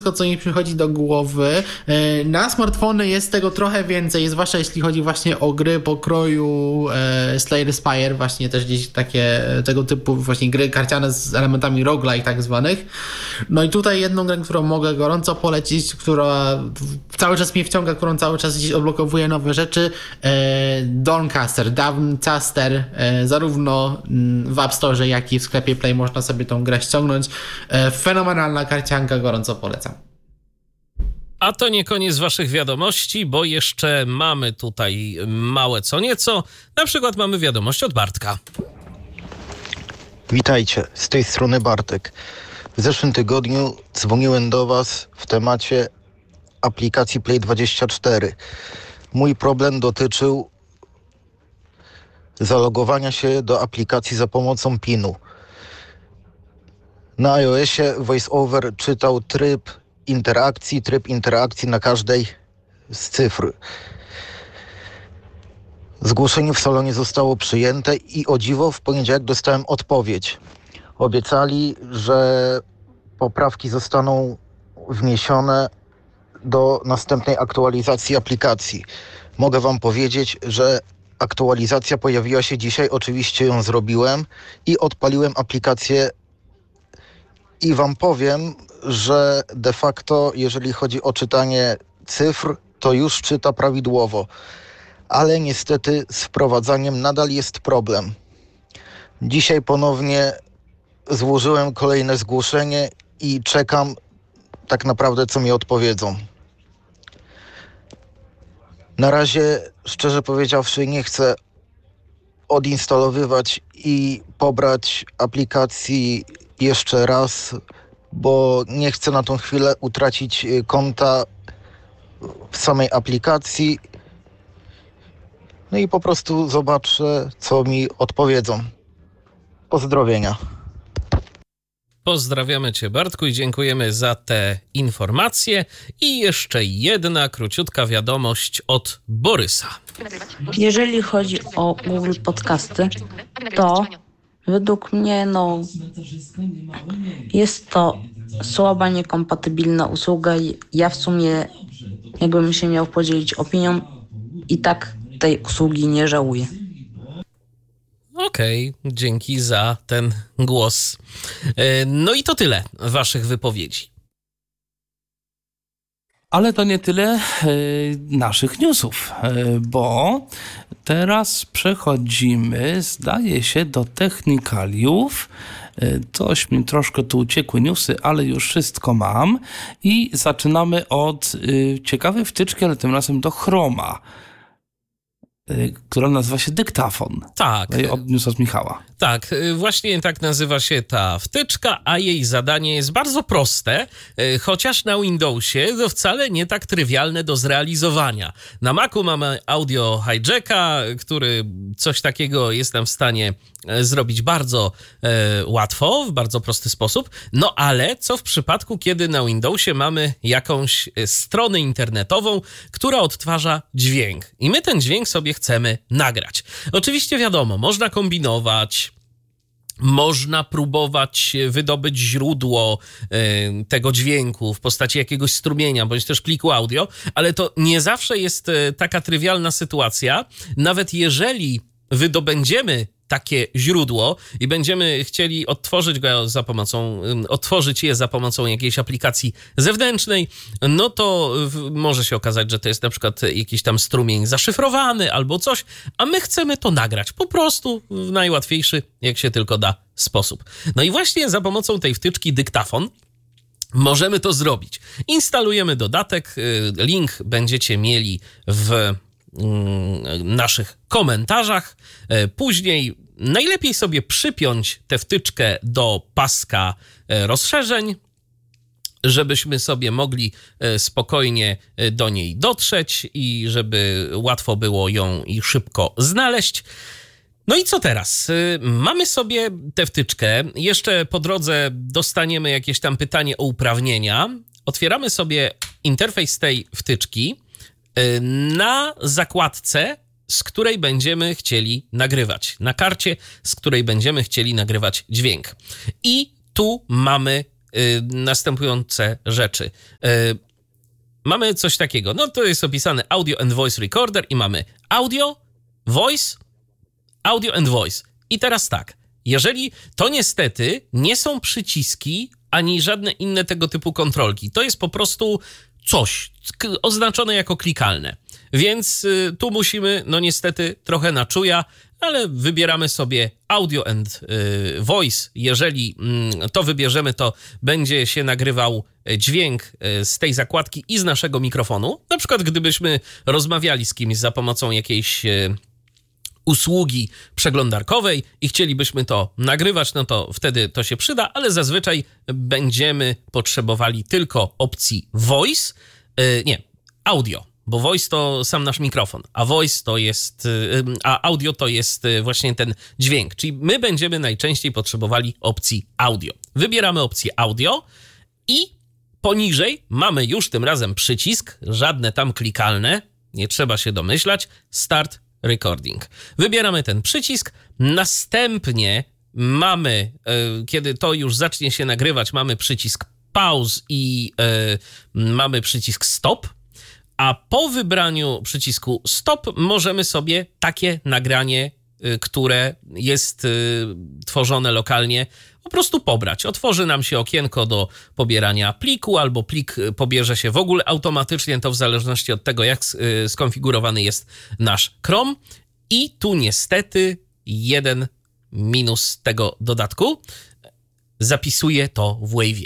co mi przychodzi do głowy. Na smartfony jest tego trochę więcej, zwłaszcza jeśli chodzi właśnie o gry pokroju Slay Spire, właśnie też gdzieś takie tego typu właśnie gry karciane z elementami roguelike tak zwanych. No i tutaj jedną grę, którą mogę gorąco polecić, która cały czas mnie wciąga, którą cały czas gdzieś odblokowuje nowe rzeczy, Dawncaster, zarówno w App Store, jak i w sklepie Play można sobie tą grę ściągnąć. Fenomenalna karcianka, gorąco polecam. A to nie koniec waszych wiadomości, bo jeszcze mamy tutaj małe co nieco. Na przykład mamy wiadomość od Bartka. Witajcie, z tej strony Bartek. W zeszłym tygodniu dzwoniłem do was w temacie aplikacji Play24. Mój problem dotyczył zalogowania się do aplikacji za pomocą PIN-u. Na iOSie VoiceOver czytał tryb interakcji na każdej z cyfr. Zgłoszenie w salonie zostało przyjęte i o dziwo w poniedziałek dostałem odpowiedź. Obiecali, że poprawki zostaną wniesione do następnej aktualizacji aplikacji. Mogę wam powiedzieć, że aktualizacja pojawiła się dzisiaj, oczywiście ją zrobiłem i odpaliłem aplikację i wam powiem, że de facto, jeżeli chodzi o czytanie cyfr, to już czyta prawidłowo. Ale niestety z wprowadzaniem nadal jest problem. Dzisiaj ponownie złożyłem kolejne zgłoszenie i czekam tak naprawdę, co mi odpowiedzą. Na razie, szczerze powiedziawszy, nie chcę odinstalowywać i pobrać aplikacji jeszcze raz, bo nie chcę na tą chwilę utracić konta w samej aplikacji. No i po prostu zobaczę, co mi odpowiedzą. Pozdrowienia. Pozdrawiamy cię, Bartku, i dziękujemy za te informacje. I jeszcze jedna króciutka wiadomość od Borysa. Jeżeli chodzi o Google Podcasty, to według mnie jest to słaba, niekompatybilna usługa. Ja w sumie, jakbym się miał podzielić opinią, i tak tej usługi nie żałuję. Okej, dzięki za ten głos. No i to tyle waszych wypowiedzi. Ale to nie tyle naszych newsów, bo teraz przechodzimy, zdaje się, do technikaliów. Coś mi troszkę tu uciekły newsy, ale już wszystko mam. I zaczynamy od ciekawej wtyczki, ale tym razem do Chroma, która nazywa się dyktafon. Tak. Od news od Michała. Tak, właśnie tak nazywa się ta wtyczka, a jej zadanie jest bardzo proste, chociaż na Windowsie to wcale nie tak trywialne do zrealizowania. Na Macu mamy audio hijacka, który coś takiego jest nam w stanie zrobić bardzo łatwo, w bardzo prosty sposób. No ale co w przypadku, kiedy na Windowsie mamy jakąś stronę internetową, która odtwarza dźwięk i my ten dźwięk sobie chcemy nagrać. Oczywiście wiadomo, można kombinować, można próbować wydobyć źródło tego dźwięku w postaci jakiegoś strumienia, bądź też pliku audio, ale to nie zawsze jest taka trywialna sytuacja. Nawet jeżeli wydobędziemy takie źródło i będziemy chcieli odtworzyć je za pomocą jakiejś aplikacji zewnętrznej, no to może się okazać, że to jest na przykład jakiś tam strumień zaszyfrowany albo coś, a my chcemy to nagrać po prostu w najłatwiejszy, jak się tylko da, sposób. No i właśnie za pomocą tej wtyczki dyktafon możemy to zrobić. Instalujemy dodatek, link będziecie mieli w naszych komentarzach. Później najlepiej sobie przypiąć tę wtyczkę do paska rozszerzeń, żebyśmy sobie mogli spokojnie do niej dotrzeć i żeby łatwo było ją i szybko znaleźć. No i co teraz? Mamy sobie tę wtyczkę, jeszcze po drodze dostaniemy jakieś tam pytanie o uprawnienia, otwieramy sobie interfejs tej wtyczki na zakładce, z której będziemy chcieli nagrywać, na karcie, z której będziemy chcieli nagrywać dźwięk. I tu mamy następujące rzeczy. Mamy coś takiego, no to jest opisane Audio and Voice Recorder i mamy audio, and voice. I teraz tak, jeżeli to niestety nie są przyciski ani żadne inne tego typu kontrolki, to jest po prostu coś oznaczone jako klikalne. Więc tu musimy, no niestety, trochę na czuja, ale wybieramy sobie audio and voice. Jeżeli to wybierzemy, to będzie się nagrywał dźwięk z tej zakładki i z naszego mikrofonu. Na przykład gdybyśmy rozmawiali z kimś za pomocą jakiejś usługi przeglądarkowej i chcielibyśmy to nagrywać, no to wtedy to się przyda, ale zazwyczaj będziemy potrzebowali tylko opcji voice, audio, bo voice to sam nasz mikrofon, a audio to jest właśnie ten dźwięk, czyli my będziemy najczęściej potrzebowali opcji audio. Wybieramy opcję audio i poniżej mamy już tym razem przycisk, żadne tam klikalne, nie trzeba się domyślać, start recording. Wybieramy ten przycisk, następnie mamy, kiedy to już zacznie się nagrywać, mamy przycisk pause i mamy przycisk stop, a po wybraniu przycisku stop możemy sobie takie nagranie, które jest tworzone lokalnie, po prostu pobrać. Otworzy nam się okienko do pobierania pliku, albo plik pobierze się w ogóle automatycznie, to w zależności od tego, jak skonfigurowany jest nasz Chrome. I tu niestety jeden minus tego dodatku. Zapisuje to w Wave'ie.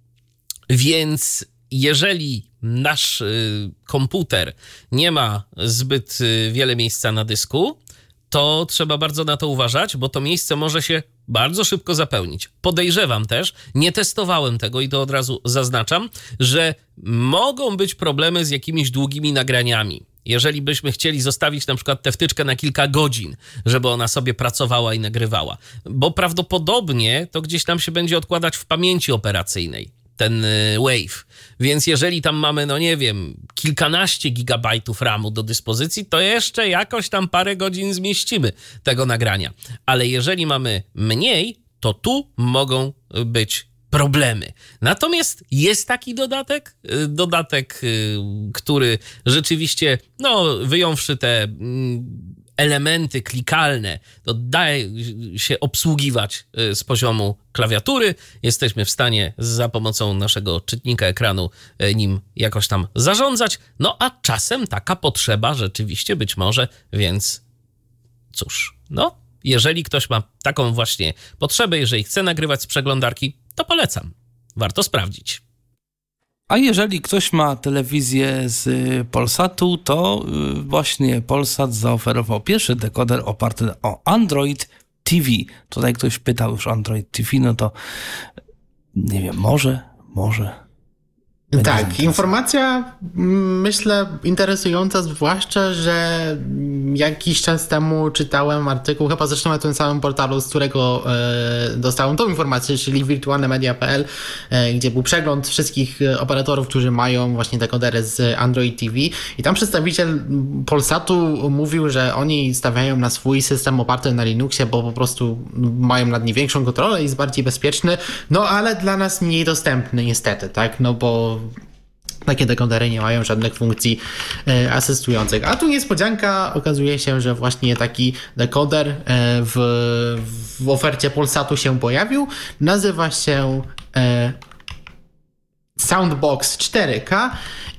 Więc jeżeli nasz komputer nie ma zbyt wiele miejsca na dysku, to trzeba bardzo na to uważać, bo to miejsce może się bardzo szybko zapełnić. Podejrzewam też, nie testowałem tego i to od razu zaznaczam, że mogą być problemy z jakimiś długimi nagraniami. Jeżeli byśmy chcieli zostawić na przykład tę wtyczkę na kilka godzin, żeby ona sobie pracowała i nagrywała, bo prawdopodobnie to gdzieś tam się będzie odkładać w pamięci operacyjnej, ten Wave. Więc jeżeli tam mamy, no nie wiem, kilkanaście gigabajtów RAMu do dyspozycji, to jeszcze jakoś tam parę godzin zmieścimy tego nagrania. Ale jeżeli mamy mniej, to tu mogą być problemy. Natomiast jest taki dodatek, który rzeczywiście, no wyjąwszy te elementy klikalne, to daje się obsługiwać z poziomu klawiatury. Jesteśmy w stanie za pomocą naszego czytnika ekranu nim jakoś tam zarządzać. No a czasem taka potrzeba rzeczywiście być może, więc cóż, no jeżeli ktoś ma taką właśnie potrzebę, jeżeli chce nagrywać z przeglądarki, to polecam. Warto sprawdzić. A jeżeli ktoś ma telewizję z Polsatu, to właśnie Polsat zaoferował pierwszy dekoder oparty o Android TV. Tutaj ktoś pytał już Android TV, no to nie wiem, może. Tak, informacja myślę interesująca, zwłaszcza, że jakiś czas temu czytałem artykuł, chyba zresztą na tym samym portalu, z którego dostałem tą informację, czyli wirtualnemedia.pl, gdzie był przegląd wszystkich operatorów, którzy mają właśnie dekodery z Android TV i tam przedstawiciel Polsatu mówił, że oni stawiają na swój system oparty na Linuxie, bo po prostu mają nad nim większą kontrolę i jest bardziej bezpieczny, no ale dla nas mniej dostępny niestety, tak, no bo takie dekodery nie mają żadnych funkcji asystujących. A tu niespodzianka, okazuje się, że właśnie taki dekoder w ofercie Polsatu się pojawił. Nazywa się Soundbox 4K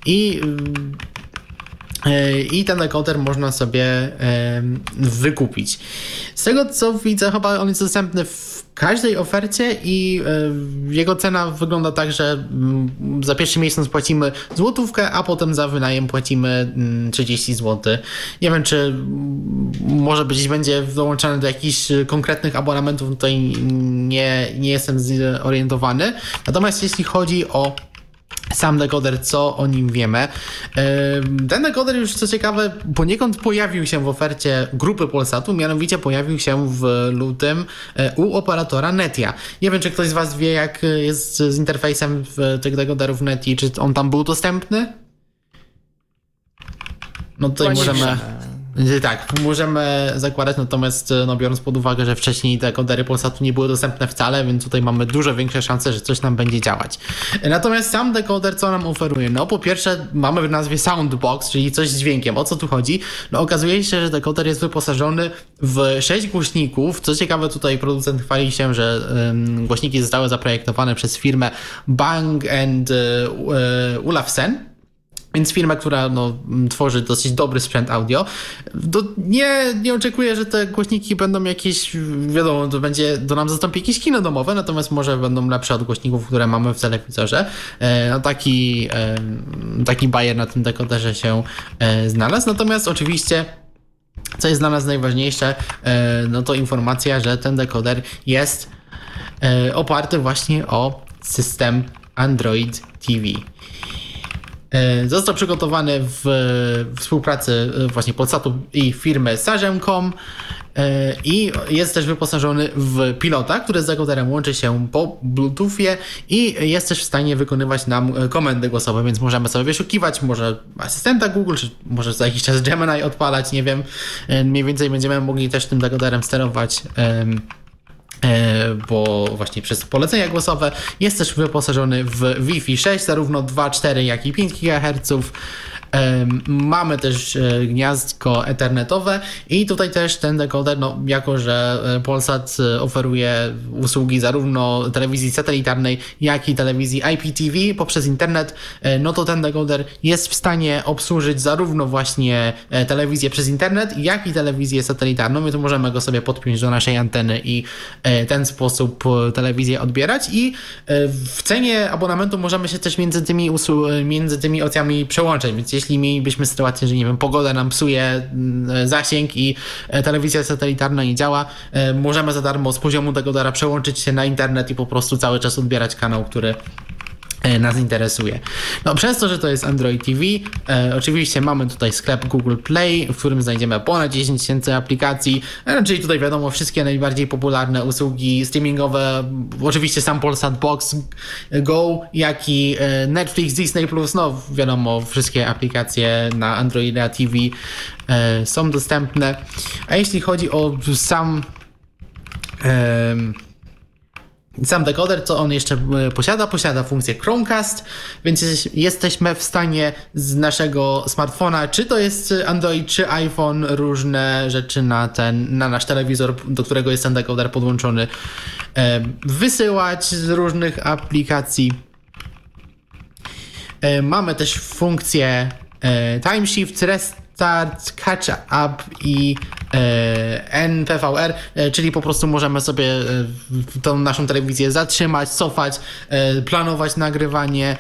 i ten dekoder można sobie wykupić. Z tego co widzę, chyba on jest dostępny w każdej ofercie i jego cena wygląda tak, że za pierwszy miesiąc płacimy złotówkę, a potem za wynajem płacimy 30 zł. Nie wiem, czy może być będzie dołączany do jakichś konkretnych abonamentów, tutaj nie jestem zorientowany. Natomiast jeśli chodzi o sam dekoder, co o nim wiemy. Ten dekoder już, co ciekawe, poniekąd pojawił się w ofercie grupy Polsatu, mianowicie pojawił się w lutym u operatora Netia. Nie wiem, czy ktoś z Was wie, jak jest z interfejsem tych dekoderów Neti, czy on tam był dostępny? No tutaj możemy Tak, możemy zakładać, natomiast biorąc pod uwagę, że wcześniej te dekodery Polsatu nie były dostępne wcale, więc tutaj mamy dużo większe szanse, że coś nam będzie działać. Natomiast sam dekoder co nam oferuje? No po pierwsze mamy w nazwie Soundbox, czyli coś z dźwiękiem. O co tu chodzi? No okazuje się, że dekoder jest wyposażony w 6 głośników. Co ciekawe, tutaj producent chwali się, że głośniki zostały zaprojektowane przez firmę Bang & Olufsen. Więc firma, która tworzy dosyć dobry sprzęt audio. Nie oczekuję, że te głośniki będą jakieś, wiadomo, nam zastąpi jakieś kino domowe, natomiast może będą lepsze od głośników, które mamy w telewizorze. Taki bajer na tym dekoderze się znalazł. Natomiast oczywiście, co jest dla nas najważniejsze, to informacja, że ten dekoder jest oparty właśnie o system Android TV. Został przygotowany w współpracy właśnie Polsatu i firmy Sagemcom i jest też wyposażony w pilota, który z dekoderem łączy się po Bluetoothie i jest też w stanie wykonywać nam komendy głosowe, więc możemy sobie wyszukiwać może asystenta Google, czy może za jakiś czas Gemini odpalać, nie wiem. Mniej więcej będziemy mogli też tym dekoderem sterować bo właśnie przez polecenia głosowe. Jest też wyposażony w Wi-Fi 6, zarówno 2,4 jak i 5 GHz. Mamy też gniazdko ethernetowe i tutaj też ten dekoder, jako że Polsat oferuje usługi zarówno telewizji satelitarnej, jak i telewizji IPTV poprzez internet, to ten dekoder jest w stanie obsłużyć zarówno właśnie telewizję przez internet, jak i telewizję satelitarną, i to możemy go sobie podpiąć do naszej anteny i w ten sposób telewizję odbierać, i w cenie abonamentu możemy się też między tymi opcjami przełączać, więc jeśli mielibyśmy sytuację, że nie wiem, pogoda nam psuje zasięg i telewizja satelitarna nie działa, możemy za darmo z poziomu dekodera przełączyć się na internet i po prostu cały czas odbierać kanał, który nas interesuje. Przez to, że to jest Android TV, oczywiście mamy tutaj sklep Google Play, w którym znajdziemy ponad 10 000 aplikacji, czyli tutaj wiadomo wszystkie najbardziej popularne usługi streamingowe, oczywiście sam Polsat Box Go, jak i Netflix, Disney+, wiadomo, wszystkie aplikacje na Androida TV są dostępne. A jeśli chodzi o sam dekoder, co on jeszcze posiada funkcję Chromecast, więc jesteśmy w stanie z naszego smartfona, czy to jest Android, czy iPhone, różne rzeczy na nasz telewizor, do którego jest ten dekoder podłączony, wysyłać z różnych aplikacji. Mamy też funkcję Time Shift, Restart, Catch Up i NPVR, czyli po prostu możemy sobie tą naszą telewizję zatrzymać, cofać, planować nagrywanie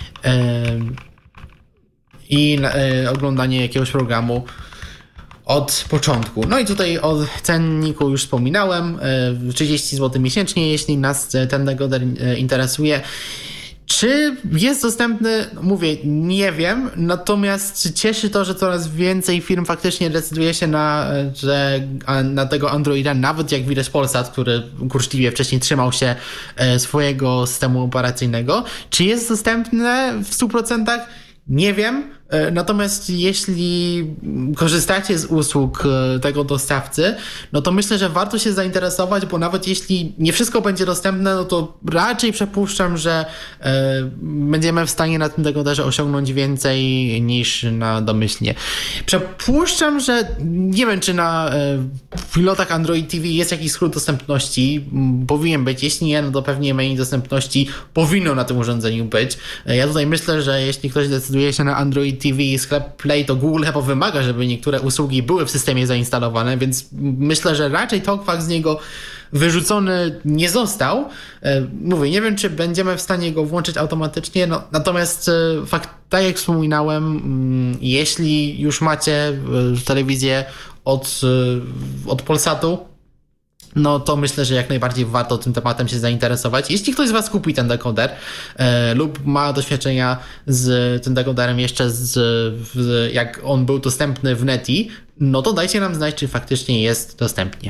i oglądanie jakiegoś programu od początku. I tutaj o cenniku już wspominałem, 30 zł miesięcznie, jeśli nas ten dekoder interesuje. Czy jest dostępny? Mówię, nie wiem, natomiast cieszy to, że coraz więcej firm faktycznie decyduje się na tego Androida, nawet jak widać Polsat, który kurczliwie wcześniej trzymał się swojego systemu operacyjnego. Czy jest dostępne w 100%? Nie wiem. Natomiast jeśli korzystacie z usług tego dostawcy, to myślę, że warto się zainteresować, bo nawet jeśli nie wszystko będzie dostępne, to raczej przypuszczam, że będziemy w stanie na tym dekoderze osiągnąć więcej niż na domyślnie. Przypuszczam, że nie wiem, czy na pilotach Android TV jest jakiś skrót dostępności. Powinien być. Jeśli nie, to pewnie menu dostępności powinno na tym urządzeniu być. Ja tutaj myślę, że jeśli ktoś decyduje się na Android TV i sklep Play, to Google chyba wymaga, żeby niektóre usługi były w systemie zainstalowane, więc myślę, że raczej TalkBack z niego wyrzucony nie został. Mówię, nie wiem, czy będziemy w stanie go włączyć automatycznie, natomiast tak jak wspominałem, jeśli już macie telewizję od Polsatu, to myślę, że jak najbardziej warto tym tematem się zainteresować. Jeśli ktoś z Was kupi ten dekoder lub ma doświadczenia z tym dekoderem jeszcze jak on był dostępny w Neti, to dajcie nam znać, czy faktycznie jest dostępnie.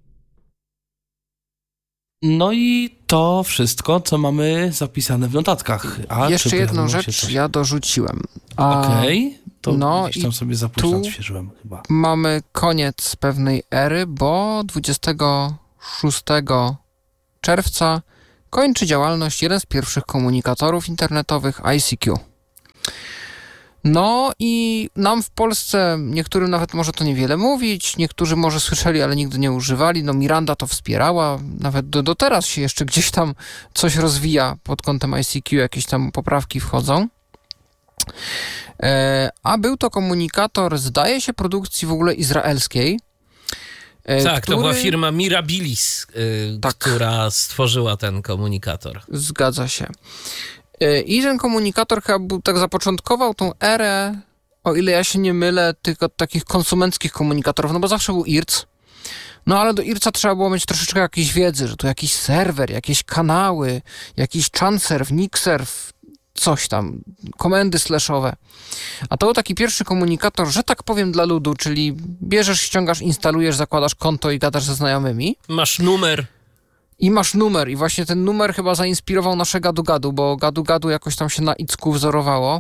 I to wszystko, co mamy zapisane w notatkach. Jeszcze jedną rzecz ja dorzuciłem. Okej. To No gdzieś tam i sobie za późno tu odświeżyłem chyba. mamy koniec pewnej ery, bo 26 czerwca kończy działalność jeden z pierwszych komunikatorów internetowych ICQ. No i nam w Polsce, niektórym nawet może to niewiele mówić, niektórzy może słyszeli, ale nigdy nie używali. No Miranda to wspierała, nawet do teraz się jeszcze gdzieś tam coś rozwija pod kątem ICQ, jakieś tam poprawki wchodzą. A był to komunikator, zdaje się, produkcji w ogóle izraelskiej. Tak, to była firma Mirabilis, Tak. która stworzyła ten komunikator. Zgadza się. I ten komunikator chyba tak zapoczątkował tą erę, o ile ja się nie mylę, tych takich konsumenckich komunikatorów, no bo zawsze był IRC. No ale do IRC-a trzeba było mieć troszeczkę jakiejś wiedzy, że tu jakiś serwer, jakieś kanały, jakiś chanserv, nixerv, coś tam, komendy slashowe. A to był taki pierwszy komunikator, że tak powiem, dla ludu, czyli bierzesz, ściągasz, instalujesz, zakładasz konto i gadasz ze znajomymi. Masz numer. I masz numer i właśnie ten numer chyba zainspirował nasze gadu-gadu, bo gadu-gadu jakoś tam się na icku wzorowało.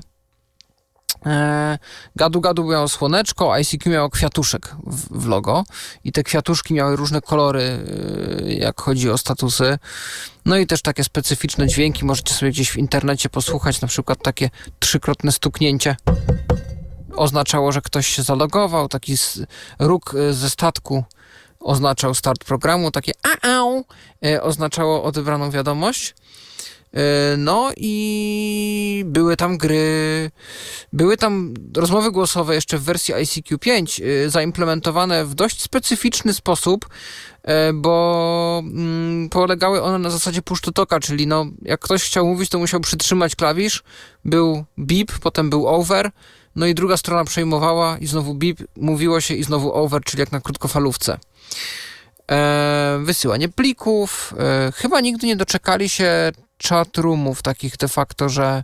Gadu-gadu miało słoneczko, ICQ miało kwiatuszek w logo i te kwiatuszki miały różne kolory, jak chodzi o statusy. No i też takie specyficzne dźwięki, możecie sobie gdzieś w internecie posłuchać, na przykład takie trzykrotne stuknięcie oznaczało, że ktoś się zalogował, taki róg ze statku oznaczał start programu, takie a-au oznaczało odebraną wiadomość. No i były tam gry, były tam rozmowy głosowe jeszcze w wersji ICQ 5 zaimplementowane w dość specyficzny sposób, bo polegały one na zasadzie push to talka, czyli no, jak ktoś chciał mówić, to musiał przytrzymać klawisz, był beep, potem był over, no i druga strona przejmowała i znowu beep, mówiło się i znowu over, czyli jak na krótkofalówce. Wysyłanie plików, chyba nigdy nie doczekali się chatroomów takich de facto, że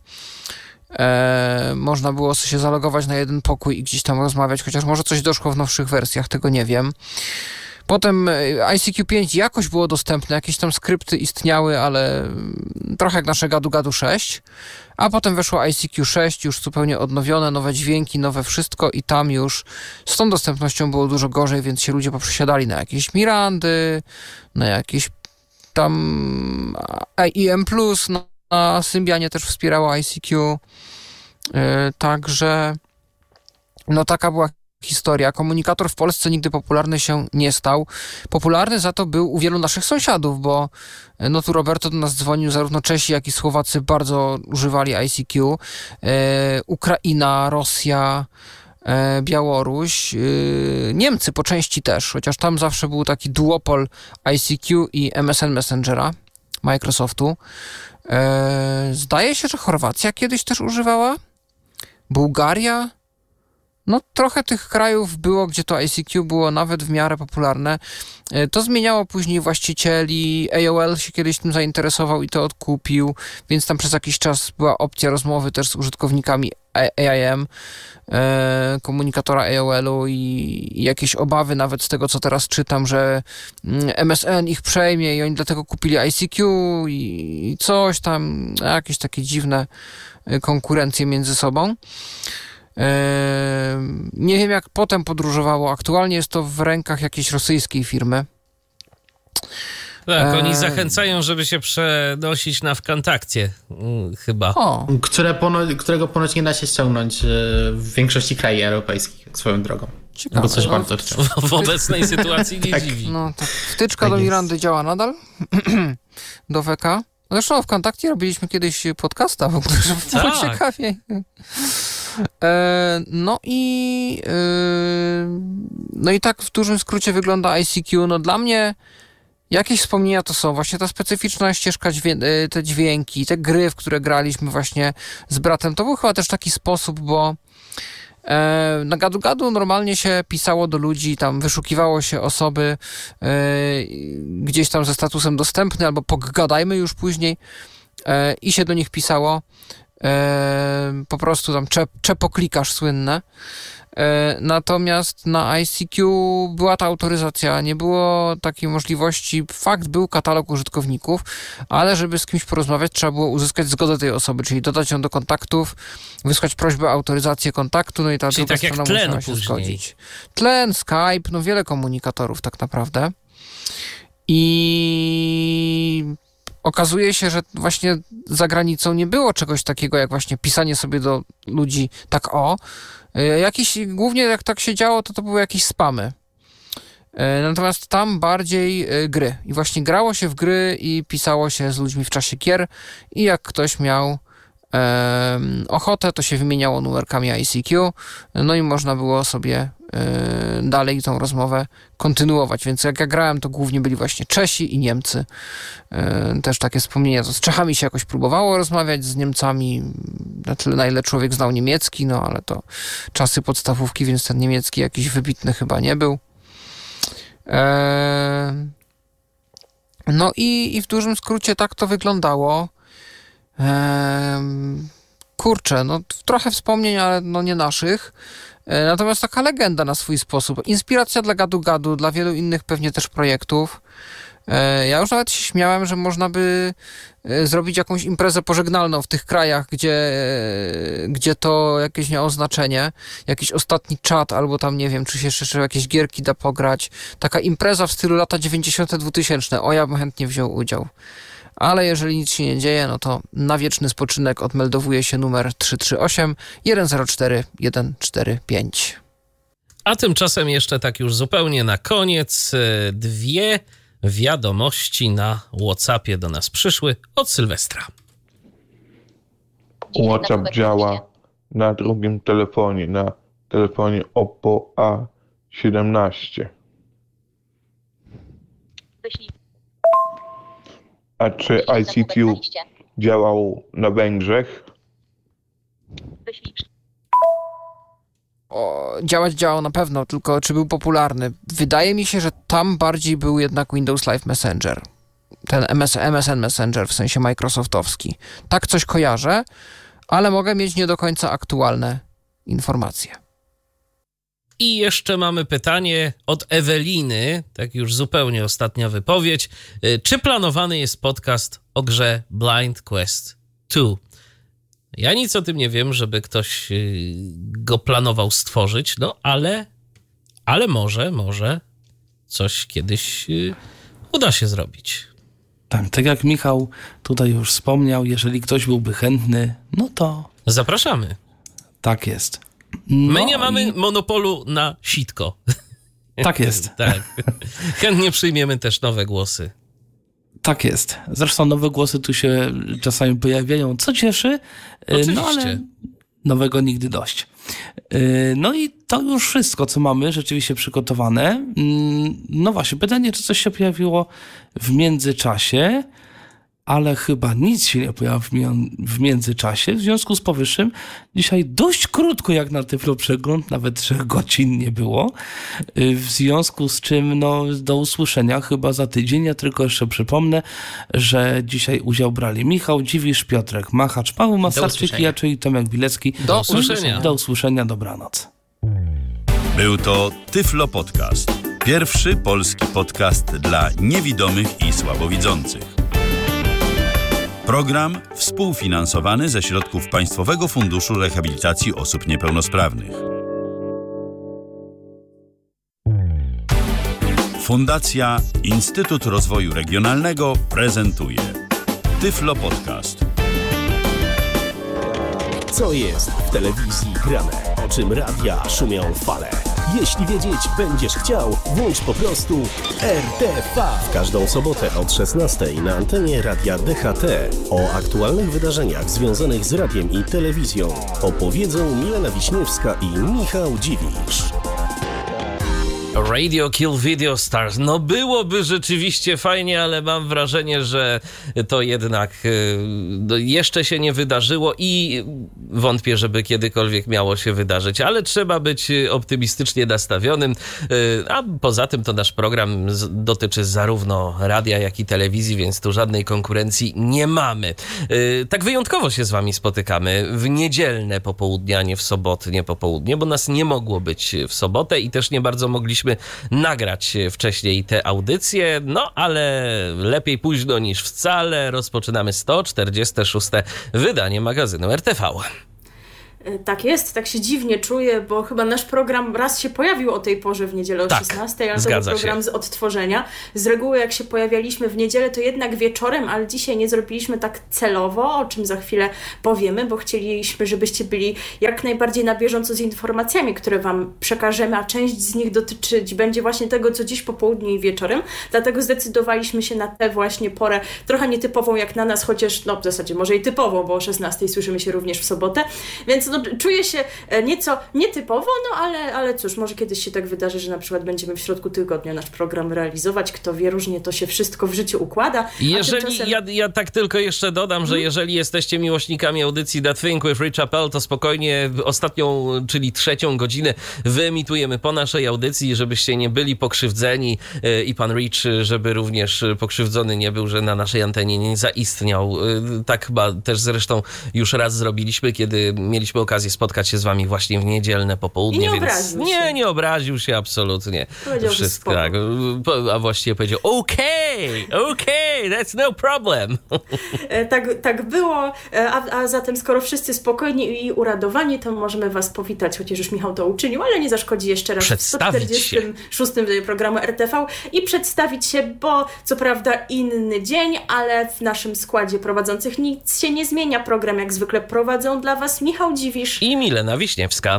można było się zalogować na jeden pokój i gdzieś tam rozmawiać, chociaż może coś doszło w nowszych wersjach, tego nie wiem. Potem ICQ 5 jakoś było dostępne, jakieś tam skrypty istniały, ale trochę jak nasze gadu-gadu 6. A potem weszło ICQ 6, już zupełnie odnowione, nowe dźwięki, nowe wszystko i tam już z tą dostępnością było dużo gorzej, więc się ludzie poprzesiadali na jakieś Mirandy, na jakieś tam IEM+, na Symbianie też wspierało ICQ. Także no taka była historia. Komunikator w Polsce nigdy popularny się nie stał. Popularny za to był u wielu naszych sąsiadów, bo no tu Roberto do nas dzwonił, zarówno Czesi, jak i Słowacy bardzo używali ICQ. Ukraina, Rosja, Białoruś, Niemcy po części też, chociaż tam zawsze był taki duopol ICQ i MSN Messengera Microsoftu. Zdaje się, że Chorwacja kiedyś też używała. Bułgaria. No trochę tych krajów było, gdzie to ICQ było nawet w miarę popularne. To zmieniało później właścicieli. AOL się kiedyś tym zainteresował i to odkupił, więc tam przez jakiś czas była opcja rozmowy też z użytkownikami AIM, komunikatora AOL-u i jakieś obawy nawet z tego, co teraz czytam, że MSN ich przejmie i oni dlatego kupili ICQ i coś tam, jakieś takie dziwne konkurencje między sobą. Nie wiem, jak potem podróżowało. Aktualnie jest to w rękach jakiejś rosyjskiej firmy. Tak, oni zachęcają, żeby się przenosić na Wkontakcie, chyba. Którego ponoć nie da się ściągnąć w większości krajów europejskich, swoją drogą. Ciekawe. Bo coś bardzo chcą. W obecnej sytuacji nie Tak. dziwi. No tak. Wtyczka Tak do jest. Mirandy działa nadal? Do WK? Zresztą w Kontakcie robiliśmy kiedyś podcasta w ogóle, żeby było Tak. ciekawiej. No i tak w dużym skrócie wygląda ICQ. No dla mnie jakieś wspomnienia to są właśnie ta specyficzna ścieżka, te dźwięki, te gry, w które graliśmy właśnie z bratem. To był chyba też taki sposób, bo na gadu-gadu normalnie się pisało do ludzi, tam wyszukiwało się osoby gdzieś tam ze statusem dostępny albo pogadajmy już później i się do nich pisało. Po prostu tam czepoklikasz słynne. Natomiast na ICQ była ta autoryzacja, nie było takiej możliwości. Fakt, był katalog użytkowników, ale żeby z kimś porozmawiać, trzeba było uzyskać zgodę tej osoby, czyli dodać ją do kontaktów, wysłać prośbę o autoryzację kontaktu, no i ta Czyli druga tak jak strona Tlen musiała się później. zgodzić. Tlen, Skype, no wiele komunikatorów tak naprawdę. I okazuje się, że właśnie za granicą nie było czegoś takiego, jak właśnie pisanie sobie do ludzi tak głównie jak tak się działo, to były jakieś spamy. Natomiast tam bardziej gry. I właśnie grało się w gry i pisało się z ludźmi w czasie gier i jak ktoś miał ochotę, to się wymieniało numerkami ICQ, no i można było sobie dalej tą rozmowę kontynuować. Więc jak ja grałem, to głównie byli właśnie Czesi i Niemcy. Też takie wspomnienia. To z Czechami się jakoś próbowało rozmawiać, z Niemcami na tyle, na ile człowiek znał niemiecki, no ale to czasy podstawówki, więc ten niemiecki jakiś wybitny chyba nie był. No i w dużym skrócie tak to wyglądało. Kurczę, no trochę wspomnień, ale no nie naszych. Natomiast taka legenda na swój sposób. Inspiracja dla gadu-gadu, dla wielu innych pewnie też projektów. Ja już nawet się śmiałem, że można by zrobić jakąś imprezę pożegnalną w tych krajach, gdzie to jakieś miało znaczenie. Jakiś ostatni czat, albo tam nie wiem, czy się jeszcze jakieś gierki da pograć. Taka impreza w stylu lata 90-2000. Ja bym chętnie wziął udział. Ale jeżeli nic się nie dzieje, no to na wieczny spoczynek odmeldowuje się numer 338 104 145. A tymczasem jeszcze tak już zupełnie na koniec 2 wiadomości na WhatsAppie do nas przyszły od Sylwestra. WhatsApp działa na drugim telefonie, na telefonie Oppo A17. A czy ICQ działał na Węgrzech? Działał na pewno, tylko czy był popularny? Wydaje mi się, że tam bardziej był jednak Windows Live Messenger. Ten MSN Messenger, w sensie microsoftowski. Tak coś kojarzę, ale mogę mieć nie do końca aktualne informacje. I jeszcze mamy pytanie od Eweliny, tak już zupełnie ostatnia wypowiedź. Czy planowany jest podcast o grze Blind Quest 2? Ja nic o tym nie wiem, żeby ktoś go planował stworzyć, no ale może coś kiedyś uda się zrobić. Tak jak Michał tutaj już wspomniał, jeżeli ktoś byłby chętny, no to... Zapraszamy. Tak jest. My nie mamy monopolu na sitko. Tak jest. Tak. Chętnie przyjmiemy też nowe głosy. Tak jest. Zresztą nowe głosy tu się czasami pojawiają, co cieszy. Oczywiście. No ale nowego nigdy dość. No i to już wszystko, co mamy rzeczywiście przygotowane. No właśnie, pytanie, czy coś się pojawiło w międzyczasie, ale chyba nic się nie pojawiło w międzyczasie. W związku z powyższym dzisiaj dość krótko jak na Tyflo Przegląd, nawet 3 godzin nie było. W związku z czym do usłyszenia chyba za tydzień. Ja tylko jeszcze przypomnę, że dzisiaj udział brali Michał Dziwisz, Piotrek Machacz, Paweł Masarczyk i ja, czyli Tomek Bilecki. Do usłyszenia. Do usłyszenia, dobranoc. Był to Tyflo Podcast. Pierwszy polski podcast dla niewidomych i słabowidzących. Program współfinansowany ze środków Państwowego Funduszu Rehabilitacji Osób Niepełnosprawnych. Fundacja Instytut Rozwoju Regionalnego prezentuje Tyflo Podcast. Co jest w telewizji grane? O czym radia szumią fale? Jeśli wiedzieć będziesz chciał, włącz po prostu RTV. W każdą sobotę od 16 na antenie Radia DHT o aktualnych wydarzeniach związanych z radiem i telewizją opowiedzą Milena Wiśniewska i Michał Dziwisz. Radio Kill Video Stars. No byłoby rzeczywiście fajnie, ale mam wrażenie, że to jednak jeszcze się nie wydarzyło i wątpię, żeby kiedykolwiek miało się wydarzyć, ale trzeba być optymistycznie nastawionym, a poza tym to nasz program dotyczy zarówno radia, jak i telewizji, więc tu żadnej konkurencji nie mamy. Tak wyjątkowo się z wami spotykamy w niedzielne popołudnie, a nie w sobotnie popołudnie, bo nas nie mogło być w sobotę i też nie bardzo mogliśmy nagrać wcześniej te audycje, no ale lepiej późno niż wcale. Rozpoczynamy 146. wydanie magazynu RTV. Tak jest, tak się dziwnie czuję, bo chyba nasz program raz się pojawił o tej porze w niedzielę o 16, ale to był program z odtworzenia. Z reguły jak się pojawialiśmy w niedzielę, to jednak wieczorem, ale dzisiaj nie zrobiliśmy tak celowo, o czym za chwilę powiemy, bo chcieliśmy, żebyście byli jak najbardziej na bieżąco z informacjami, które wam przekażemy, a część z nich dotyczyć będzie właśnie tego, co dziś po południu i wieczorem. Dlatego zdecydowaliśmy się na tę właśnie porę, trochę nietypową jak na nas, chociaż no w zasadzie może i typową, bo o 16 słyszymy się również w sobotę, więc no, czuję się nieco nietypowo, no ale cóż, może kiedyś się tak wydarzy, że na przykład będziemy w środku tygodnia nasz program realizować. Kto wie, różnie to się wszystko w życiu układa. Jeżeli, ja tak tylko jeszcze dodam, że jeżeli jesteście miłośnikami audycji That Thing with Rich Appel, to spokojnie ostatnią, czyli 3. godzinę wyemitujemy po naszej audycji, żebyście nie byli pokrzywdzeni i pan Rich, żeby również pokrzywdzony nie był, że na naszej antenie nie zaistniał. Tak chyba też zresztą już raz zrobiliśmy, kiedy mieliśmy okazję spotkać się z wami właśnie w niedzielne popołudnie, nie więc obraził się. Nie obraził się absolutnie. Powiedział, wszystko, tak, a właściwie powiedział okay, that's no problem. Tak było, a zatem skoro wszyscy spokojni i uradowani, to możemy was powitać, chociaż już Michał to uczynił, ale nie zaszkodzi jeszcze raz w 146. programu RTV i przedstawić się, bo co prawda inny dzień, ale w naszym składzie prowadzących nic się nie zmienia. Program jak zwykle prowadzą dla was Michał Dziwisz i Milena Wiśniewska.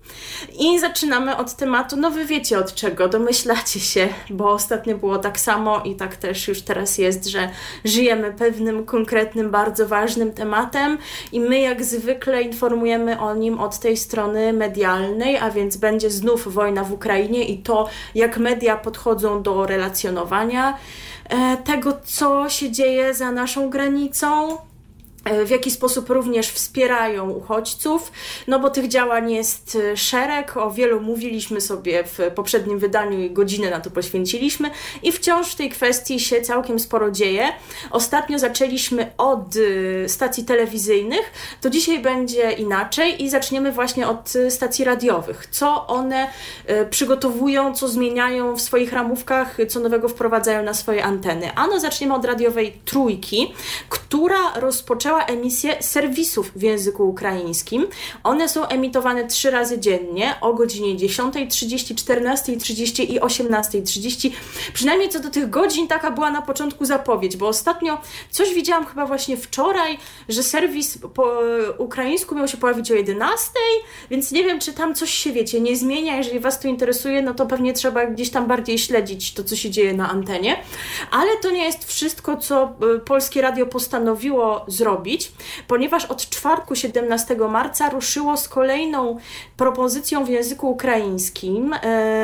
I zaczynamy od tematu, no wy wiecie od czego, domyślacie się, bo ostatnio było tak samo i tak też już teraz jest, że żyjemy pewnym konkretnym, bardzo ważnym tematem i my jak zwykle informujemy o nim od tej strony medialnej, a więc będzie znów wojna w Ukrainie i to, jak media podchodzą do relacjonowania tego, co się dzieje za naszą granicą, w jaki sposób również wspierają uchodźców, no bo tych działań jest szereg, o wielu mówiliśmy sobie w poprzednim wydaniu i godzinę na to poświęciliśmy i wciąż w tej kwestii się całkiem sporo dzieje. Ostatnio zaczęliśmy od stacji telewizyjnych, to dzisiaj będzie inaczej i zaczniemy właśnie od stacji radiowych. Co one przygotowują, co zmieniają w swoich ramówkach, co nowego wprowadzają na swoje anteny. Ano zaczniemy od radiowej Trójki, która rozpoczęła emisję serwisów w języku ukraińskim. One są emitowane 3 razy dziennie o godzinie 10:30, 14:30 i 18:30. Przynajmniej co do tych godzin taka była na początku zapowiedź, bo ostatnio coś widziałam chyba właśnie wczoraj, że serwis po ukraińsku miał się pojawić o 11:00, więc nie wiem, czy tam coś się, wiecie, nie zmienia. Jeżeli was to interesuje, no to pewnie trzeba gdzieś tam bardziej śledzić to, co się dzieje na antenie. Ale to nie jest wszystko, co Polskie Radio postanowiło zrobić, ponieważ od czwartku 17 marca ruszyło z kolejną propozycją w języku ukraińskim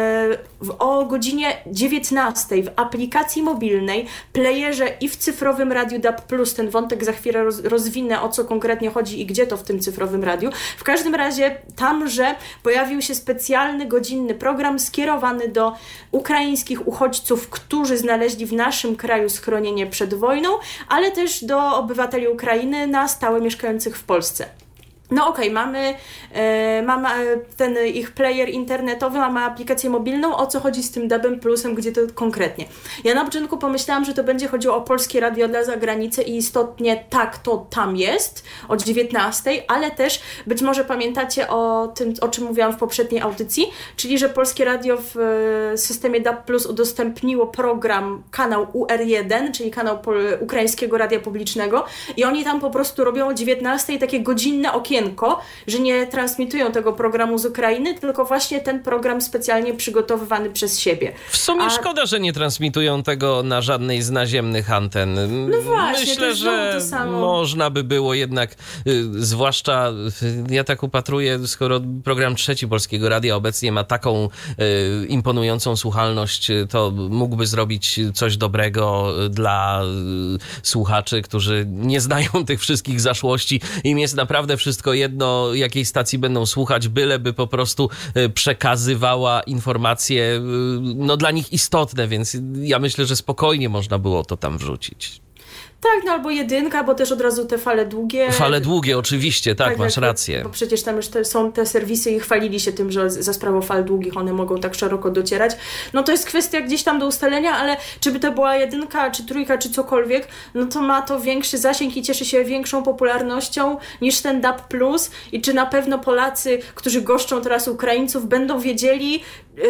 o godzinie 19:00 w aplikacji mobilnej, playerze i w cyfrowym radiu DAB+. Ten wątek za chwilę rozwinę, o co konkretnie chodzi i gdzie to w tym cyfrowym radiu. W każdym razie tamże pojawił się specjalny godzinny program skierowany do ukraińskich uchodźców, którzy znaleźli w naszym kraju schronienie przed wojną, ale też do obywateli Ukrainy na stałe mieszkających w Polsce. No okej, mamy ten ich player internetowy, mamy aplikację mobilną. O co chodzi z tym DAB+, gdzie to konkretnie? Ja na początku pomyślałam, że to będzie chodziło o Polskie Radio dla zagranicy i istotnie tak to tam jest od 19:00, ale też być może pamiętacie o tym, o czym mówiłam w poprzedniej audycji, czyli że Polskie Radio w systemie DAB+ udostępniło kanał UR1, czyli kanał Ukraińskiego Radia Publicznego i oni tam po prostu robią o 19:00 takie godzinne okienko okienko, że nie transmitują tego programu z Ukrainy, tylko właśnie ten program specjalnie przygotowywany przez siebie. W sumie szkoda, że nie transmitują tego na żadnej z naziemnych anten. No właśnie, myślę, że można by było jednak, zwłaszcza ja tak upatruję, skoro program Trzeci Polskiego Radia obecnie ma taką imponującą słuchalność, to mógłby zrobić coś dobrego dla słuchaczy, którzy nie znają tych wszystkich zaszłości. Im jest naprawdę wszystko jedno, jakiej stacji będą słuchać, byleby po prostu przekazywała informacje dla nich istotne, więc ja myślę, że spokojnie można było to tam wrzucić. Tak, no albo jedynka, bo też od razu te fale długie. Fale długie, oczywiście, tak, masz rację. Bo przecież tam już są te serwisy i chwalili się tym, że za sprawą fal długich one mogą tak szeroko docierać. No to jest kwestia gdzieś tam do ustalenia, ale czy by to była jedynka, czy trójka, czy cokolwiek, no to ma to większy zasięg i cieszy się większą popularnością niż ten DAB+. I czy na pewno Polacy, którzy goszczą teraz Ukraińców, będą wiedzieli,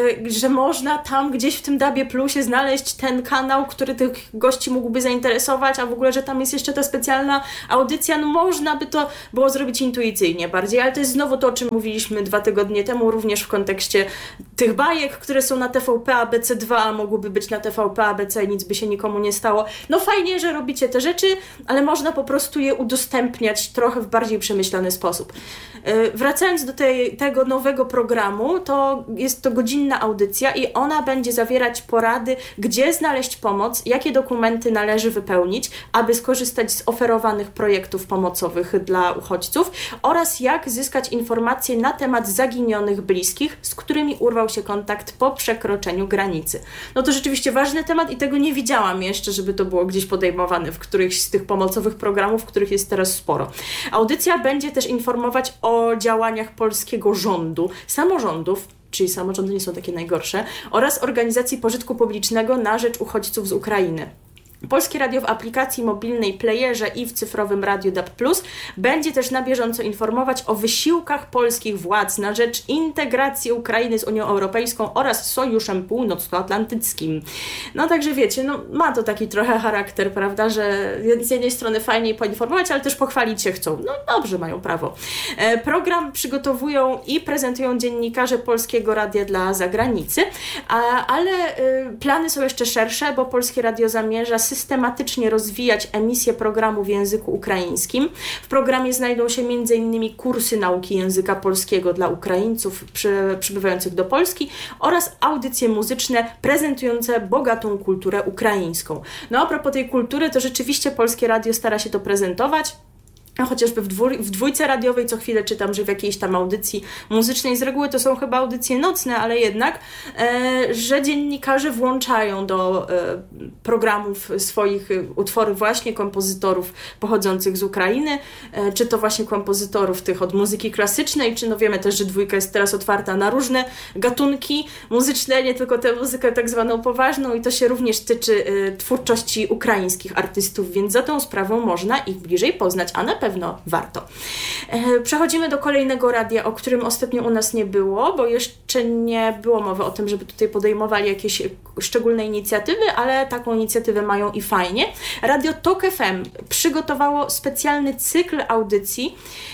że można tam gdzieś w tym DAB+ znaleźć ten kanał, który tych gości mógłby zainteresować, a w ogóle, że tam jest jeszcze ta specjalna audycja, no można by to było zrobić intuicyjnie bardziej, ale to jest znowu to, o czym mówiliśmy 2 tygodnie temu, również w kontekście tych bajek, które są na TVP ABC2, a mogłyby być na TVP ABC i nic by się nikomu nie stało. No fajnie, że robicie te rzeczy, ale można po prostu je udostępniać trochę w bardziej przemyślany sposób. Wracając do tego nowego programu, to jest to godzinna audycja i ona będzie zawierać porady, gdzie znaleźć pomoc, jakie dokumenty należy wypełnić, aby skorzystać z oferowanych projektów pomocowych dla uchodźców oraz jak zyskać informacje na temat zaginionych bliskich, z którymi urwał się kontakt po przekroczeniu granicy. No to rzeczywiście ważny temat i tego nie widziałam jeszcze, żeby to było gdzieś podejmowane w którychś z tych pomocowych programów, których jest teraz sporo. Audycja będzie też informować o działaniach polskiego rządu, samorządów, czyli samorządy nie są takie najgorsze, oraz organizacji pożytku publicznego na rzecz uchodźców z Ukrainy. Polskie Radio w aplikacji mobilnej, playerze i w cyfrowym radiu DAB+, będzie też na bieżąco informować o wysiłkach polskich władz na rzecz integracji Ukrainy z Unią Europejską oraz Sojuszem Północnoatlantyckim. No także wiecie, no ma to taki trochę charakter, prawda, że z jednej strony fajnie poinformować, ale też pochwalić się chcą. No dobrze, mają prawo. Program przygotowują i prezentują dziennikarze Polskiego Radia dla zagranicy, ale plany są jeszcze szersze, bo Polskie Radio zamierza systematycznie rozwijać emisję programu w języku ukraińskim. W programie znajdą się m.in. kursy nauki języka polskiego dla Ukraińców przybywających do Polski oraz audycje muzyczne prezentujące bogatą kulturę ukraińską. No a propos tej kultury, to rzeczywiście Polskie Radio stara się to prezentować. Chociażby w dwójce radiowej co chwilę czytam, że w jakiejś tam audycji muzycznej, z reguły to są chyba audycje nocne, ale jednak, że dziennikarze włączają do programów swoich utwory właśnie kompozytorów pochodzących z Ukrainy, czy to właśnie kompozytorów tych od muzyki klasycznej, czy no wiemy też, że dwójka jest teraz otwarta na różne gatunki muzyczne, nie tylko tę muzykę tak zwaną poważną i to się również tyczy twórczości ukraińskich artystów, więc za tą sprawą można ich bliżej poznać, a na pewno warto. Przechodzimy do kolejnego radia, o którym ostatnio u nas nie było, bo jeszcze nie było mowy o tym, żeby tutaj podejmowali jakieś szczególne inicjatywy, ale taką inicjatywę mają i fajnie. Radio Tok FM przygotowało specjalny cykl audycji.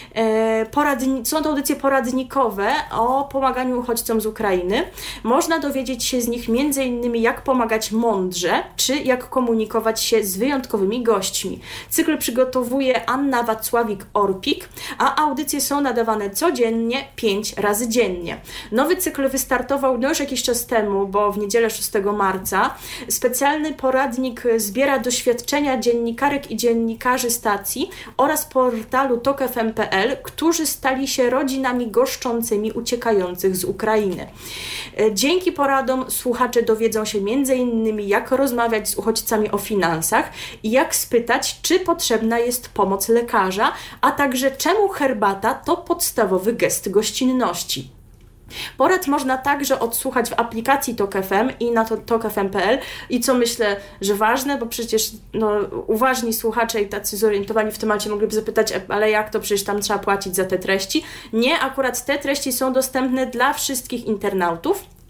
Są to audycje poradnikowe o pomaganiu uchodźcom z Ukrainy. Można dowiedzieć się z nich m.in. jak pomagać mądrze, czy jak komunikować się z wyjątkowymi gośćmi. Cykl przygotowuje Anna Wacławik-Orpik, a audycje są nadawane codziennie, 5 razy dziennie. Nowy cykl wystartował już jakiś czas temu, bo w niedzielę 6 marca. Specjalny poradnik zbiera doświadczenia dziennikarek i dziennikarzy stacji oraz portalu tokfm.pl, którzy stali się rodzinami goszczącymi uciekających z Ukrainy. Dzięki poradom słuchacze dowiedzą się m.in. jak rozmawiać z uchodźcami o finansach i jak spytać, czy potrzebna jest pomoc lekarza, a także czemu herbata to podstawowy gest gościnności. Porad można także odsłuchać w aplikacji Tok FM i na tokfm.pl i co myślę, że ważne, bo przecież uważni słuchacze i tacy zorientowani w temacie mogliby zapytać, ale jak to, przecież tam trzeba płacić za te treści. Nie, akurat te treści są dostępne dla wszystkich internautów,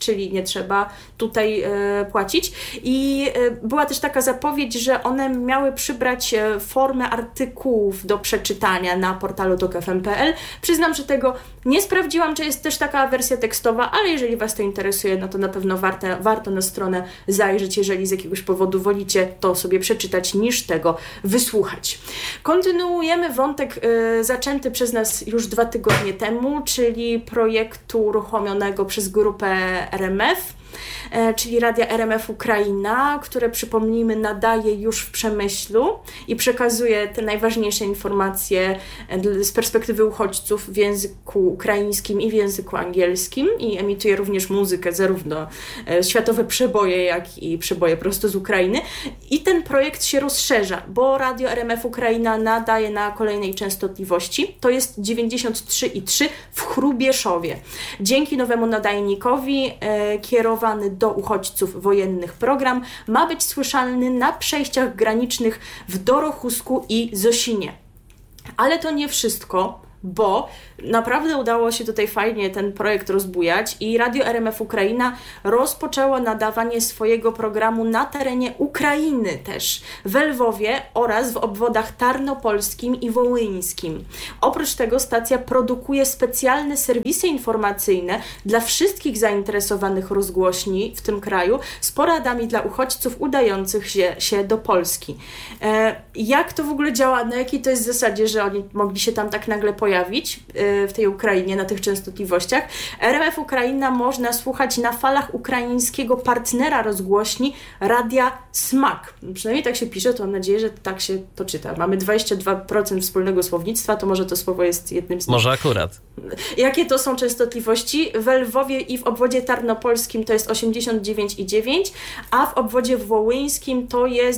czyli nie trzeba tutaj płacić. I była też taka zapowiedź, że one miały przybrać formę artykułów do przeczytania na portalu tokfm.pl. Przyznam, że tego nie sprawdziłam, czy jest też taka wersja tekstowa, ale jeżeli Was to interesuje, no to na pewno warto na stronę zajrzeć, jeżeli z jakiegoś powodu wolicie to sobie przeczytać, niż tego wysłuchać. Kontynuujemy wątek zaczęty przez nas już 2 tygodnie temu, czyli projektu uruchomionego przez grupę RMF, czyli Radia RMF Ukraina, które, przypomnijmy, nadaje już w Przemyślu i przekazuje te najważniejsze informacje z perspektywy uchodźców w języku ukraińskim i w języku angielskim i emituje również muzykę, zarówno światowe przeboje, jak i przeboje prosto z Ukrainy. I ten projekt się rozszerza, bo Radio RMF Ukraina nadaje na kolejnej częstotliwości, to jest 93,3 w Chrubieszowie. Dzięki nowemu nadajnikowi kierowany do uchodźców wojennych program ma być słyszalny na przejściach granicznych w Dorochusku i Zosinie. Ale to nie wszystko, bo naprawdę udało się tutaj fajnie ten projekt rozbujać i Radio RMF Ukraina rozpoczęło nadawanie swojego programu na terenie Ukrainy też, w Lwowie oraz w obwodach tarnopolskim i wołyńskim. Oprócz tego stacja produkuje specjalne serwisy informacyjne dla wszystkich zainteresowanych rozgłośni w tym kraju z poradami dla uchodźców udających się do Polski. Jak to w ogóle działa? Na jakiej to jest zasadzie, że oni mogli się tam tak nagle pojawić w tej Ukrainie, na tych częstotliwościach? RMF Ukraina można słuchać na falach ukraińskiego partnera rozgłośni Radia Smak. Przynajmniej tak się pisze, to mam nadzieję, że tak się to czyta. Mamy 22% wspólnego słownictwa, to może to słowo jest jednym z nich. Może akurat. Jakie to są częstotliwości? W Lwowie i w obwodzie tarnopolskim to jest 89,9, a w obwodzie wołyńskim to jest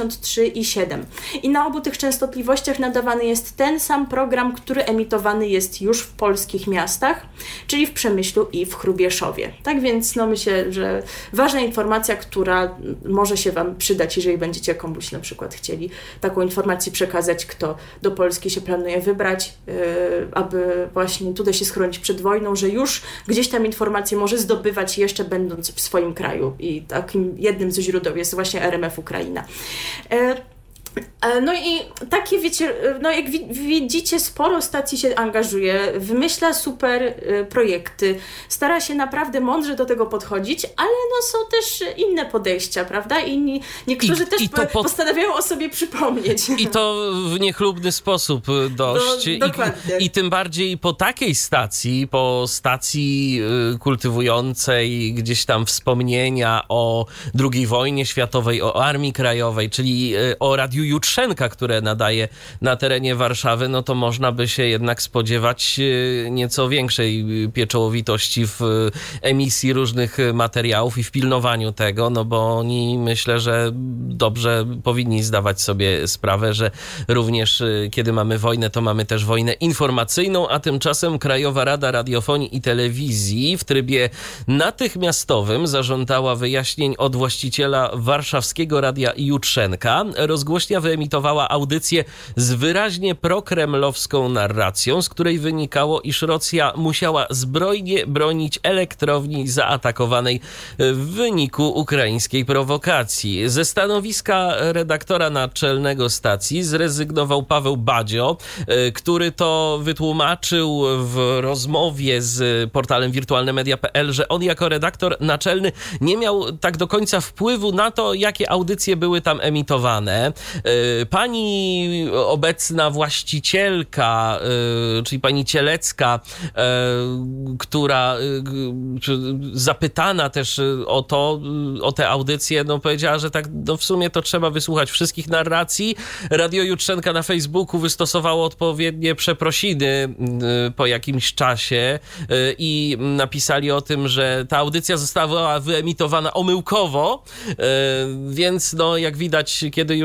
93,7. I na obu tych częstotliwościach nadawany jest ten sam program, który emitowany jest już w polskich miastach, czyli w Przemyślu i w Chrubieszowie. Tak więc myślę, że ważna informacja, która może się Wam przydać, jeżeli będziecie komuś na przykład chcieli taką informację przekazać, kto do Polski się planuje wybrać, aby właśnie tutaj się schronić przed wojną, że już gdzieś tam informacje może zdobywać jeszcze będąc w swoim kraju. I takim jednym ze źródeł jest właśnie RMF Ukraina. No i takie, wiecie, jak widzicie, sporo stacji się angażuje, wymyśla super projekty, stara się naprawdę mądrze do tego podchodzić, ale są też inne podejścia, prawda? I niektórzy też postanawiają o sobie przypomnieć. I to w niechlubny sposób dość. I tym bardziej po takiej stacji, po stacji kultywującej gdzieś tam wspomnienia o II wojnie światowej, o Armii Krajowej, czyli o Radiu Jutrzenka, które nadaje na terenie Warszawy, to można by się jednak spodziewać nieco większej pieczołowitości w emisji różnych materiałów i w pilnowaniu tego, bo oni, myślę, że dobrze powinni zdawać sobie sprawę, że również kiedy mamy wojnę, to mamy też wojnę informacyjną, a tymczasem Krajowa Rada Radiofonii i Telewizji w trybie natychmiastowym zażądała wyjaśnień od właściciela warszawskiego Radia Jutrzenka. Rozgłośnia wyemitowała audycję z wyraźnie prokremlowską narracją, z której wynikało, iż Rosja musiała zbrojnie bronić elektrowni zaatakowanej w wyniku ukraińskiej prowokacji. Ze stanowiska redaktora naczelnego stacji zrezygnował Paweł Badzio, który to wytłumaczył w rozmowie z portalem wirtualnemedia.pl, że on jako redaktor naczelny nie miał tak do końca wpływu na to, jakie audycje były tam emitowane. Pani obecna właścicielka, czyli pani Cielecka, która zapytana też o te audycje, powiedziała, że tak w sumie to trzeba wysłuchać wszystkich narracji. Radio Jutrzenka na Facebooku wystosowało odpowiednie przeprosiny po jakimś czasie i napisali o tym, że ta audycja została wyemitowana omyłkowo, więc jak widać, kiedy już zaczęli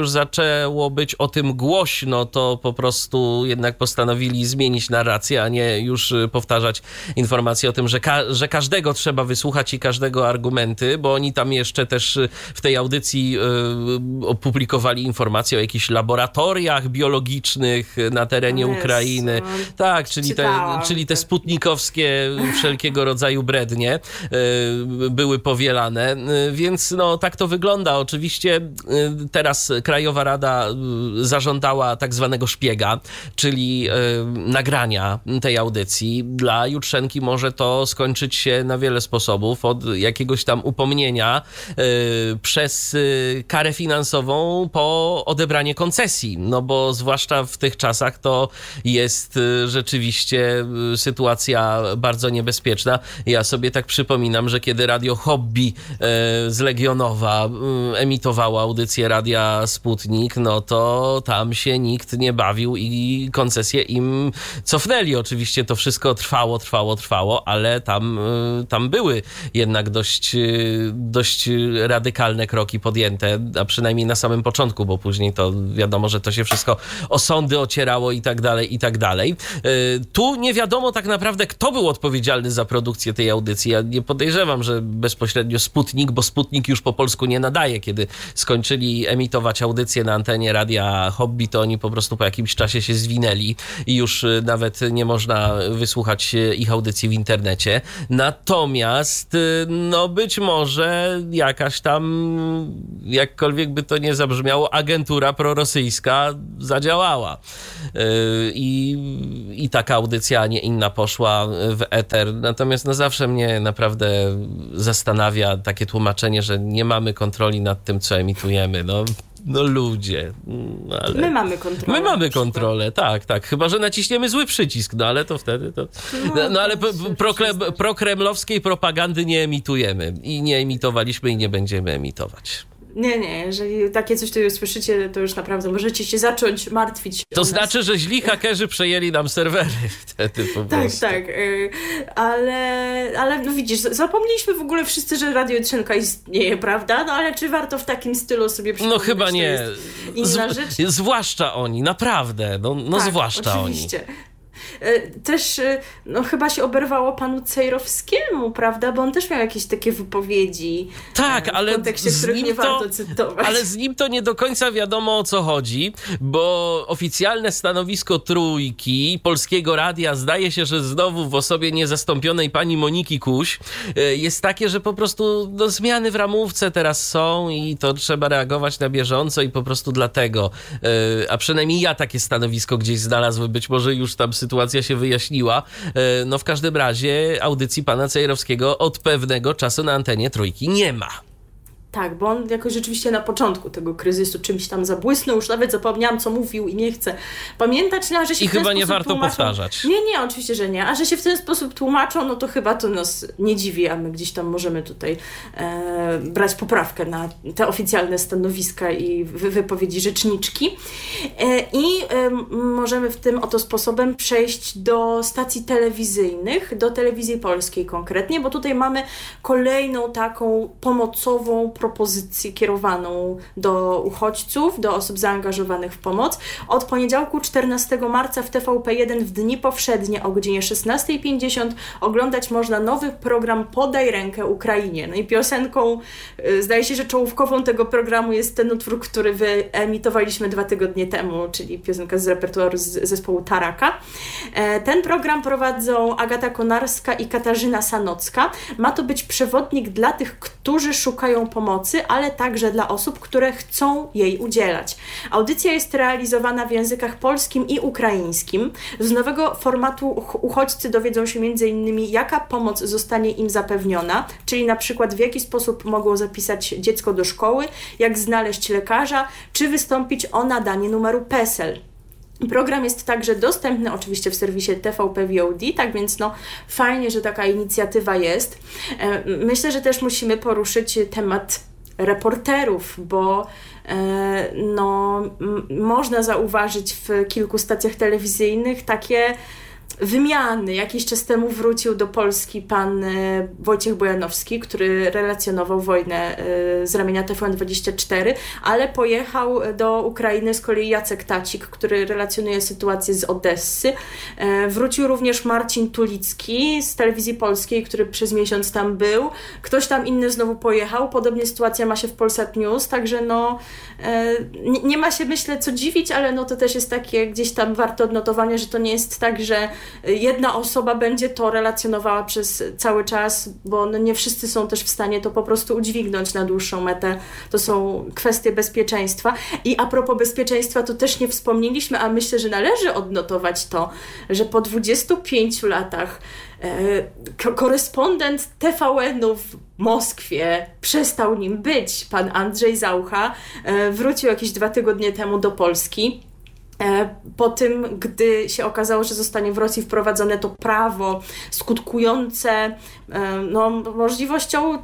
zaczęło być o tym głośno, to po prostu jednak postanowili zmienić narrację, a nie już powtarzać informacje o tym, że każdego trzeba wysłuchać i każdego argumenty, bo oni tam jeszcze też w tej audycji opublikowali informacje o jakichś laboratoriach biologicznych na terenie Ukrainy. Tak, czyli te sputnikowskie wszelkiego rodzaju brednie były powielane, więc no tak to wygląda. Oczywiście teraz Krajowa Rada zażądała tak zwanego szpiega, czyli nagrania tej audycji. Dla Jutrzenki może to skończyć się na wiele sposobów, od jakiegoś tam upomnienia przez karę finansową po odebranie koncesji, no bo zwłaszcza w tych czasach to jest rzeczywiście sytuacja bardzo niebezpieczna. Ja sobie tak przypominam, że kiedy Radio Hobby z Legionowa emitowało audycję Radia Sputnik, no to tam się nikt nie bawił i koncesję im cofnęli. Oczywiście to wszystko trwało, ale tam były jednak dość radykalne kroki podjęte, a przynajmniej na samym początku, bo później to wiadomo, że to się wszystko o sądy ocierało i tak dalej. Tu nie wiadomo tak naprawdę, kto był odpowiedzialny za produkcję tej audycji. Ja nie podejrzewam, że bezpośrednio Sputnik, bo Sputnik już po polsku nie nadaje. Kiedy skończyli emitować audycję na antenie Radia Hobby, to oni po prostu po jakimś czasie się zwinęli i już nawet nie można wysłuchać ich audycji w internecie. Natomiast no być może jakaś tam, jakkolwiek by to nie zabrzmiało, agentura prorosyjska zadziałała. I taka audycja, a nie inna poszła w eter. Natomiast no zawsze mnie naprawdę zastanawia takie tłumaczenie, że nie mamy kontroli nad tym, co emitujemy. No ludzie. Ale my mamy kontrolę. My mamy kontrolę, tak. Chyba że naciśniemy zły przycisk, no ale to wtedy to... No ale prokremlowskiej propagandy nie emitujemy. I nie emitowaliśmy i nie będziemy emitować. Nie, jeżeli takie coś tu usłyszycie, to już naprawdę możecie się zacząć martwić. To znaczy, że źli hakerzy przejęli nam serwery wtedy po prostu. Tak, ale no widzisz, zapomnieliśmy w ogóle wszyscy, że Radio Jutrzenka istnieje, prawda? No ale czy warto w takim stylu sobie przypomnieć? No chyba nie. To jest inna rzecz? Zwłaszcza oni, naprawdę. No tak, zwłaszcza oczywiście. Oni. Też chyba się oberwało panu Cejrowskiemu, prawda? Bo on też miał jakieś takie wypowiedzi tak, w kontekście, których nie warto cytować. Ale z nim to nie do końca wiadomo, o co chodzi, bo oficjalne stanowisko Trójki, Polskiego Radia, zdaje się, że znowu w osobie niezastąpionej pani Moniki Kuś, jest takie, że po prostu zmiany w ramówce teraz są i to trzeba reagować na bieżąco i po prostu dlatego, a przynajmniej ja takie stanowisko gdzieś znalazłem, być może już tam sytuacja się wyjaśniła. No w każdym razie audycji pana Cejrowskiego od pewnego czasu na antenie Trójki nie ma. Tak, bo on jakoś rzeczywiście na początku tego kryzysu czymś tam zabłysnął, już nawet zapomniałam, co mówił i nie chcę pamiętać, no, a że się i w ten chyba nie sposób warto tłumaczą... powtarzać. Nie, oczywiście, że nie. A że się w ten sposób tłumaczą, no to chyba to nas nie dziwi, a my gdzieś tam możemy tutaj brać poprawkę na te oficjalne stanowiska i wypowiedzi rzeczniczki. Możemy w tym oto sposobem przejść do stacji telewizyjnych, do Telewizji Polskiej konkretnie, bo tutaj mamy kolejną taką pomocową propozycję kierowaną do uchodźców, do osób zaangażowanych w pomoc. Od poniedziałku 14 marca w TVP1 w dni powszednie o godzinie 16:50 oglądać można nowy program Podaj rękę Ukrainie. No i piosenką, zdaje się, że czołówkową tego programu jest ten utwór, który wyemitowaliśmy 2 tygodnie temu, czyli piosenka z repertuaru zespołu Taraka. Ten program prowadzą Agata Konarska i Katarzyna Sanocka. Ma to być przewodnik dla tych, którzy szukają pomocy, ale także dla osób, które chcą jej udzielać. Audycja jest realizowana w językach polskim i ukraińskim. Z nowego formatu uchodźcy dowiedzą się m.in. jaka pomoc zostanie im zapewniona, czyli na przykład w jaki sposób mogą zapisać dziecko do szkoły, jak znaleźć lekarza, czy wystąpić o nadanie numeru PESEL. Program jest także dostępny oczywiście w serwisie TVP VOD, tak więc fajnie, że taka inicjatywa jest. Myślę, że też musimy poruszyć temat reporterów, bo można zauważyć w kilku stacjach telewizyjnych takie wymiany. Jakiś czas temu wrócił do Polski pan Wojciech Bojanowski, który relacjonował wojnę z ramienia TVN24, ale pojechał do Ukrainy z kolei Jacek Tacik, który relacjonuje sytuację z Odessy. Wrócił również Marcin Tulicki z Telewizji Polskiej, który przez miesiąc tam był. Ktoś tam inny znowu pojechał. Podobnie sytuacja ma się w Polsat News, także nie ma się, myślę, co dziwić, ale to też jest takie gdzieś tam warte odnotowania, że to nie jest tak, że jedna osoba będzie to relacjonowała przez cały czas, bo nie wszyscy są też w stanie to po prostu udźwignąć na dłuższą metę. To są kwestie bezpieczeństwa. I a propos bezpieczeństwa, to też nie wspomnieliśmy, a myślę, że należy odnotować to, że po 25 latach korespondent TVN-u w Moskwie przestał nim być. Pan Andrzej Zaucha wrócił jakieś 2 tygodnie temu do Polski. Po tym, gdy się okazało, że zostanie w Rosji wprowadzone to prawo skutkujące możliwością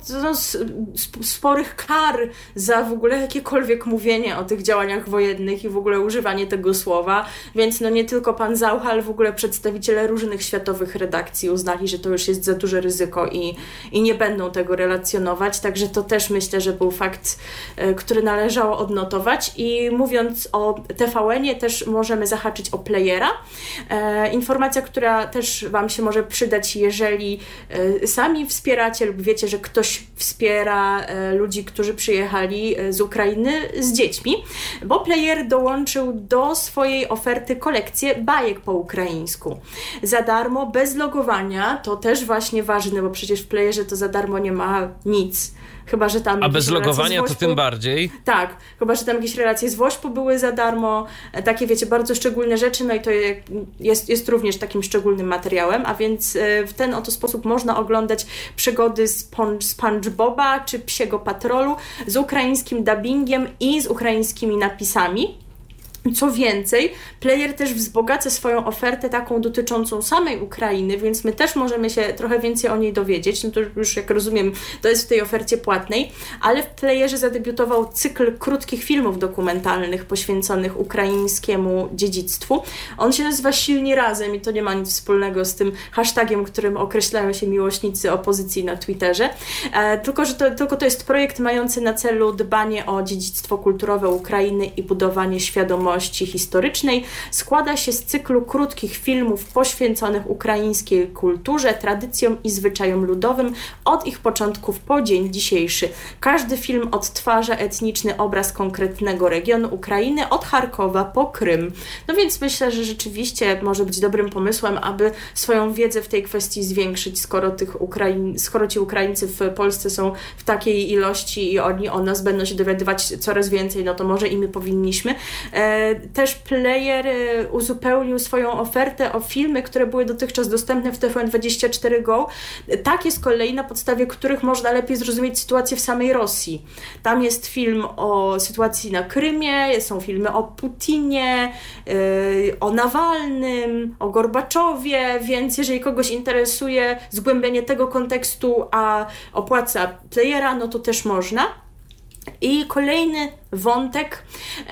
sporych kar za w ogóle jakiekolwiek mówienie o tych działaniach wojennych i w ogóle używanie tego słowa, więc nie tylko pan Zaucha, ale w ogóle przedstawiciele różnych światowych redakcji uznali, że to już jest za duże ryzyko i nie będą tego relacjonować, także to też myślę, że był fakt, który należało odnotować. I mówiąc o TVN-ie, też możemy zahaczyć o Playera. Informacja, która też Wam się może przydać, jeżeli sami wspieracie lub wiecie, że ktoś wspiera ludzi, którzy przyjechali z Ukrainy z dziećmi, bo Player dołączył do swojej oferty kolekcję bajek po ukraińsku. Za darmo, bez logowania, to też właśnie ważne, bo przecież w Playerze to za darmo nie ma nic. Chyba że tam. A bez logowania to tym bardziej. Tak, chyba że tam jakieś relacje z Wośpu były za darmo, takie wiecie, bardzo szczególne rzeczy, i to jest również takim szczególnym materiałem, a więc w ten oto sposób można oglądać przygody SpongeBoba czy Psiego Patrolu z ukraińskim dubbingiem i z ukraińskimi napisami. Co więcej, Player też wzbogaca swoją ofertę taką dotyczącą samej Ukrainy, więc my też możemy się trochę więcej o niej dowiedzieć. To już, jak rozumiem, to jest w tej ofercie płatnej, ale w Playerze zadebiutował cykl krótkich filmów dokumentalnych poświęconych ukraińskiemu dziedzictwu. On się nazywa Silni Razem i to nie ma nic wspólnego z tym hashtagiem, którym określają się miłośnicy opozycji na Twitterze. Tylko to jest projekt mający na celu dbanie o dziedzictwo kulturowe Ukrainy i budowanie świadomości historycznej. Składa się z cyklu krótkich filmów poświęconych ukraińskiej kulturze, tradycjom i zwyczajom ludowym od ich początków po dzień dzisiejszy. Każdy film odtwarza etniczny obraz konkretnego regionu Ukrainy od Charkowa po Krym. Więc myślę, że rzeczywiście może być dobrym pomysłem, aby swoją wiedzę w tej kwestii zwiększyć, skoro ci Ukraińcy w Polsce są w takiej ilości i oni o nas będą się dowiadywać coraz więcej, to może i my powinniśmy. Też Player uzupełnił swoją ofertę o filmy, które były dotychczas dostępne w TVN24 Go, takie z kolei, na podstawie których można lepiej zrozumieć sytuację w samej Rosji. Tam jest film o sytuacji na Krymie, są filmy o Putinie, o Nawalnym, o Gorbaczowie, więc jeżeli kogoś interesuje zgłębienie tego kontekstu, a opłaca Playera, to też można. I kolejny wątek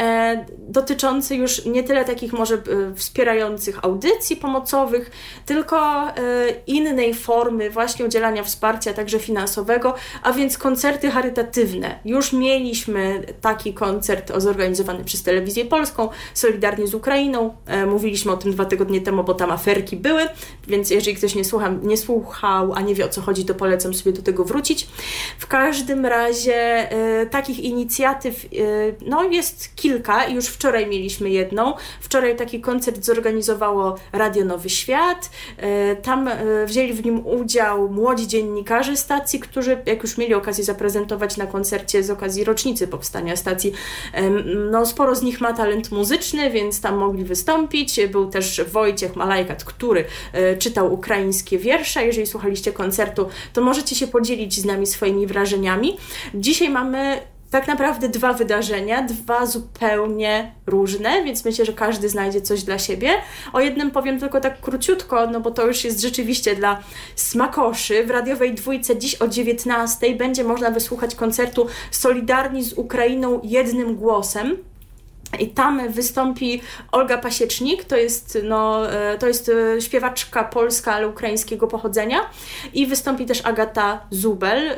dotyczący już nie tyle takich może wspierających audycji pomocowych, tylko innej formy właśnie udzielania wsparcia, także finansowego, a więc koncerty charytatywne. Już mieliśmy taki koncert zorganizowany przez Telewizję Polską, Solidarnie z Ukrainą. Mówiliśmy o tym 2 tygodnie temu, bo tam aferki były, więc jeżeli ktoś nie słuchał, a nie wie, o co chodzi, to polecam sobie do tego wrócić. W każdym razie takich inicjatyw jest kilka i już wczoraj mieliśmy jedną. Wczoraj taki koncert zorganizowało Radio Nowy Świat. Tam wzięli w nim udział młodzi dziennikarze stacji, którzy, jak już mieli okazję zaprezentować na koncercie z okazji rocznicy powstania stacji, sporo z nich ma talent muzyczny, więc tam mogli wystąpić. Był też Wojciech Malajkat, który czytał ukraińskie wiersze. Jeżeli słuchaliście koncertu, to możecie się podzielić z nami swoimi wrażeniami. Dzisiaj mamy tak naprawdę 2 wydarzenia, 2 zupełnie różne, więc myślę, że każdy znajdzie coś dla siebie. O jednym powiem tylko tak króciutko, bo to już jest rzeczywiście dla smakoszy. W radiowej Dwójce dziś o 19:00 będzie można wysłuchać koncertu Solidarni z Ukrainą jednym głosem. I tam wystąpi Olga Pasiecznik, to jest śpiewaczka polska, ale ukraińskiego pochodzenia. I wystąpi też Agata Zubel,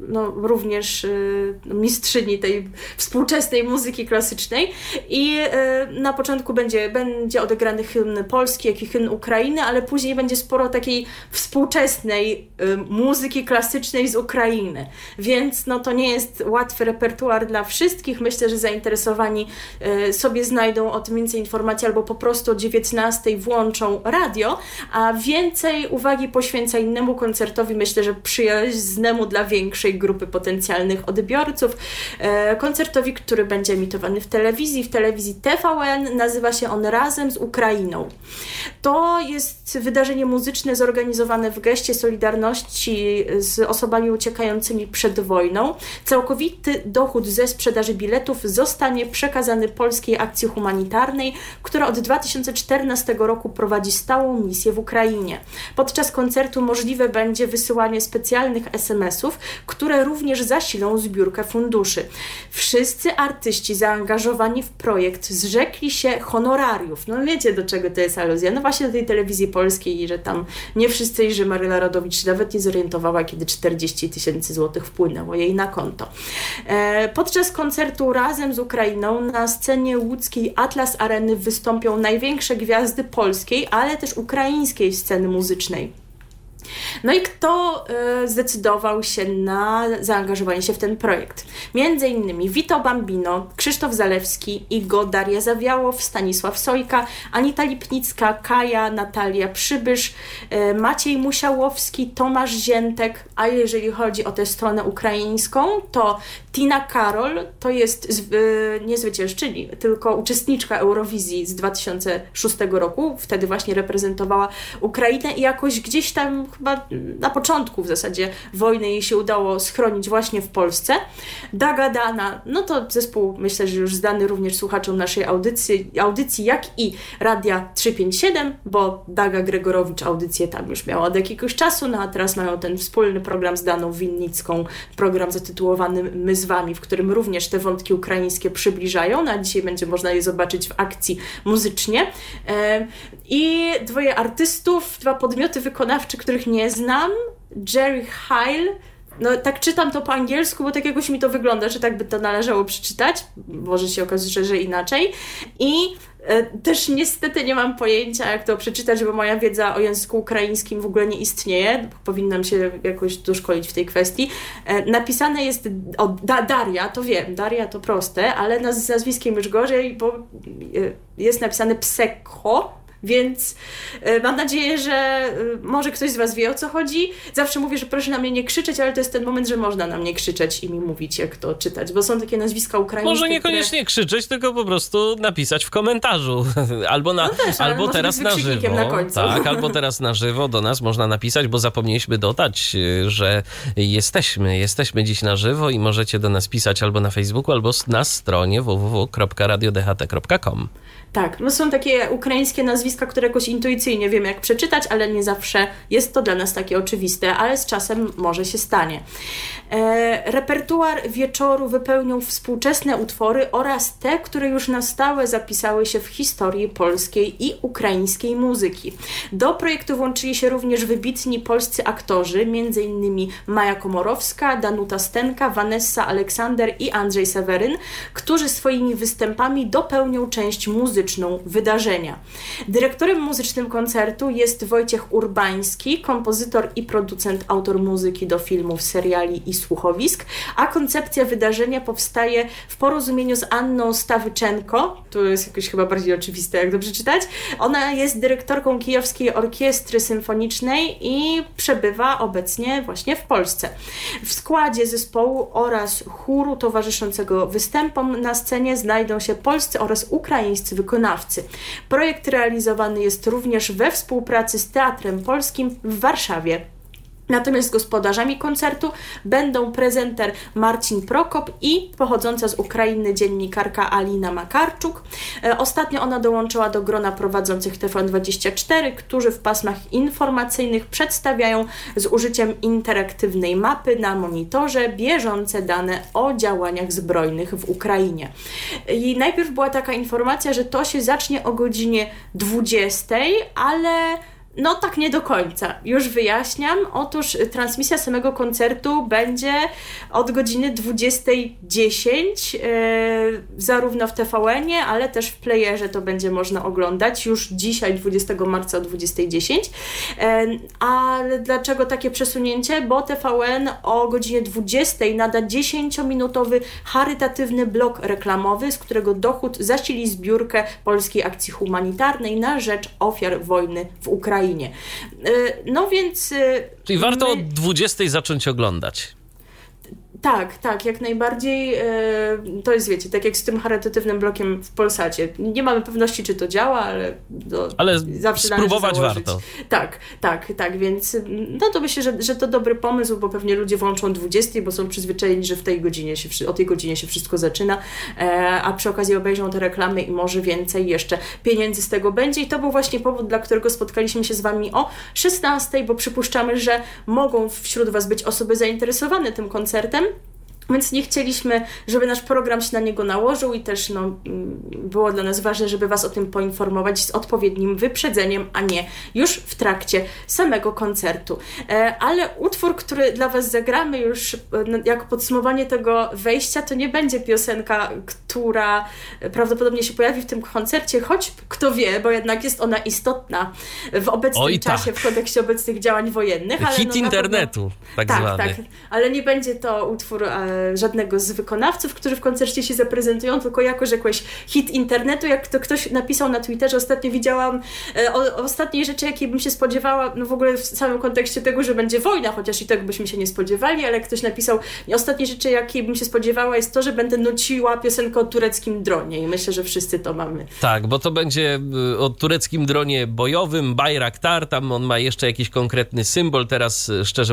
również mistrzyni tej współczesnej muzyki klasycznej. I na początku będzie odegrany hymn polski, jak i hymn Ukrainy, ale później będzie sporo takiej współczesnej muzyki klasycznej z Ukrainy. Więc to nie jest łatwy repertuar dla wszystkich. Myślę, że zainteresowani sobie znajdą o tym więcej informacji albo po prostu o 19:00 włączą radio, a więcej uwagi poświęca innemu koncertowi, myślę, że przyjaznemu dla większej grupy potencjalnych odbiorców. Koncertowi, który będzie emitowany w telewizji TVN, nazywa się on Razem z Ukrainą. To jest wydarzenie muzyczne zorganizowane w geście solidarności z osobami uciekającymi przed wojną. Całkowity dochód ze sprzedaży biletów zostanie przekazany Polskiej Akcji Humanitarnej, która od 2014 roku prowadzi stałą misję w Ukrainie. Podczas koncertu możliwe będzie wysyłanie specjalnych SMS-ów, które również zasilą zbiórkę funduszy. Wszyscy artyści zaangażowani w projekt zrzekli się honorariów. Wiecie, do czego to jest aluzja? Właśnie do tej telewizji polskiej i że tam nie wszyscy i że Maryla Rodowicz nawet nie zorientowała, kiedy 40 000 złotych wpłynęło jej na konto. Podczas koncertu Razem z Ukrainą na scenie łódzkiej Atlas Areny wystąpią największe gwiazdy polskiej, ale też ukraińskiej sceny muzycznej. I kto zdecydował się na zaangażowanie się w ten projekt? Między innymi Vito Bambino, Krzysztof Zalewski, Igo, Daria Zawiałow, Stanisław Sojka, Anita Lipnicka, Kaja, Natalia Przybysz, Maciej Musiałowski, Tomasz Ziętek, a jeżeli chodzi o tę stronę ukraińską, to Tina Karol, to jest nie zwyciężczyni, tylko uczestniczka Eurowizji z 2006 roku, wtedy właśnie reprezentowała Ukrainę i jakoś gdzieś tam chyba na początku w zasadzie wojny jej się udało schronić właśnie w Polsce. Daga Dana, to zespół, myślę, że już znany również słuchaczom naszej audycji, jak i Radia 357, bo Daga Gregorowicz audycję tam już miała od jakiegoś czasu, a teraz mają ten wspólny program z Daną Winnicką, program zatytułowany My z Wami, w którym również te wątki ukraińskie przybliżają, a dzisiaj będzie można je zobaczyć w akcji muzycznie. I dwoje artystów, dwa podmioty wykonawcze, których nie znam, Jerry Heil, tak czytam to po angielsku, bo tak jakoś mi to wygląda, że tak by to należało przeczytać, może się okazać, że inaczej. I też niestety nie mam pojęcia, jak to przeczytać, bo moja wiedza o języku ukraińskim w ogóle nie istnieje. Powinnam się jakoś doszkolić w tej kwestii. Napisane jest Daria, to wiem, Daria to proste, ale z nazwiskiem już gorzej, bo jest napisane Pseko. Więc mam nadzieję, że może ktoś z Was wie, o co chodzi. Zawsze mówię, że proszę na mnie nie krzyczeć, ale to jest ten moment, że można na mnie krzyczeć i mi mówić, jak to czytać, bo są takie nazwiska ukraińskie. Może niekoniecznie krzyczeć, tylko po prostu napisać w komentarzu. Albo teraz na żywo. Na końcu. Tak, albo teraz na żywo do nas można napisać, bo zapomnieliśmy dodać, że jesteśmy dziś na żywo i możecie do nas pisać albo na Facebooku, albo na stronie www.radiodht.com. Tak, są takie ukraińskie nazwiska, które jakoś intuicyjnie wiemy, jak przeczytać, ale nie zawsze jest to dla nas takie oczywiste, ale z czasem może się stanie. Repertuar wieczoru wypełnią współczesne utwory oraz te, które już na stałe zapisały się w historii polskiej i ukraińskiej muzyki. Do projektu włączyli się również wybitni polscy aktorzy, m.in. Maja Komorowska, Danuta Stenka, Vanessa Aleksander i Andrzej Seweryn, którzy swoimi występami dopełnią część muzyczną wydarzenia. Dyrektorem muzycznym koncertu jest Wojciech Urbański, kompozytor i producent, autor muzyki do filmów, seriali i słuchowisk, a koncepcja wydarzenia powstaje w porozumieniu z Anną Stawyczenko, to jest jakoś chyba bardziej oczywiste, jak dobrze czytać. Ona jest dyrektorką Kijowskiej Orkiestry Symfonicznej i przebywa obecnie właśnie w Polsce. W składzie zespołu oraz chóru towarzyszącego występom na scenie znajdą się polscy oraz ukraińscy wykonawcy. Projekt realizowany jest również we współpracy z Teatrem Polskim w Warszawie. Natomiast gospodarzami koncertu będą prezenter Marcin Prokop i pochodząca z Ukrainy dziennikarka Alina Makarczuk. Ostatnio ona dołączyła do grona prowadzących TVN24, którzy w pasmach informacyjnych przedstawiają z użyciem interaktywnej mapy na monitorze bieżące dane o działaniach zbrojnych w Ukrainie. I najpierw była taka informacja, że to się zacznie o godzinie 20, ale no tak nie do końca. Już wyjaśniam. Otóż transmisja samego koncertu będzie od godziny 20:10, zarówno w TVN-ie, ale też w playerze to będzie można oglądać już dzisiaj, 20 marca o 20:10. Ale dlaczego takie przesunięcie? Bo TVN o godzinie 20 nada 10-minutowy charytatywny blok reklamowy, z którego dochód zasili zbiórkę Polskiej Akcji Humanitarnej na rzecz ofiar wojny w Ukrainie. No więc... Czyli warto od 20 zacząć oglądać. Tak, jak najbardziej. To jest, wiecie, tak jak z tym charytatywnym blokiem w Polsacie. Nie mamy pewności, czy to działa, ale zawsze spróbować warto. Tak, więc no to myślę, że to dobry pomysł, bo pewnie ludzie włączą 20, bo są przyzwyczajeni, że o tej godzinie się wszystko zaczyna, a przy okazji obejrzą te reklamy i może więcej jeszcze pieniędzy z tego będzie. I to był właśnie powód, dla którego spotkaliśmy się z Wami o 16, bo przypuszczamy, że mogą wśród Was być osoby zainteresowane tym koncertem. Więc nie chcieliśmy, żeby nasz program się na niego nałożył i też było dla nas ważne, żeby Was o tym poinformować z odpowiednim wyprzedzeniem, a nie już w trakcie samego koncertu. Ale utwór, który dla Was zagramy już jako podsumowanie tego wejścia, to nie będzie piosenka, która prawdopodobnie się pojawi w tym koncercie, choć kto wie, bo jednak jest ona istotna w obecnym czasie, w kontekście obecnych działań wojennych. Ale hit internetu, tak zwany. Tak, ale nie będzie to utwór żadnego z wykonawców, którzy w koncercie się zaprezentują, tylko jako rzekłeś hit internetu, jak to ktoś napisał na Twitterze, ostatnio widziałam ostatniej rzeczy, jakiej bym się spodziewała, no w ogóle w samym kontekście tego, że będzie wojna, chociaż i tego byśmy się nie spodziewali, ale ktoś napisał, ostatniej rzeczy, jakiej bym się spodziewała, jest to, że będę nuciła piosenkę o tureckim dronie i myślę, że wszyscy to mamy. Tak, bo to będzie o tureckim dronie bojowym, Bayraktar, tam on ma jeszcze jakiś konkretny symbol, teraz szczerze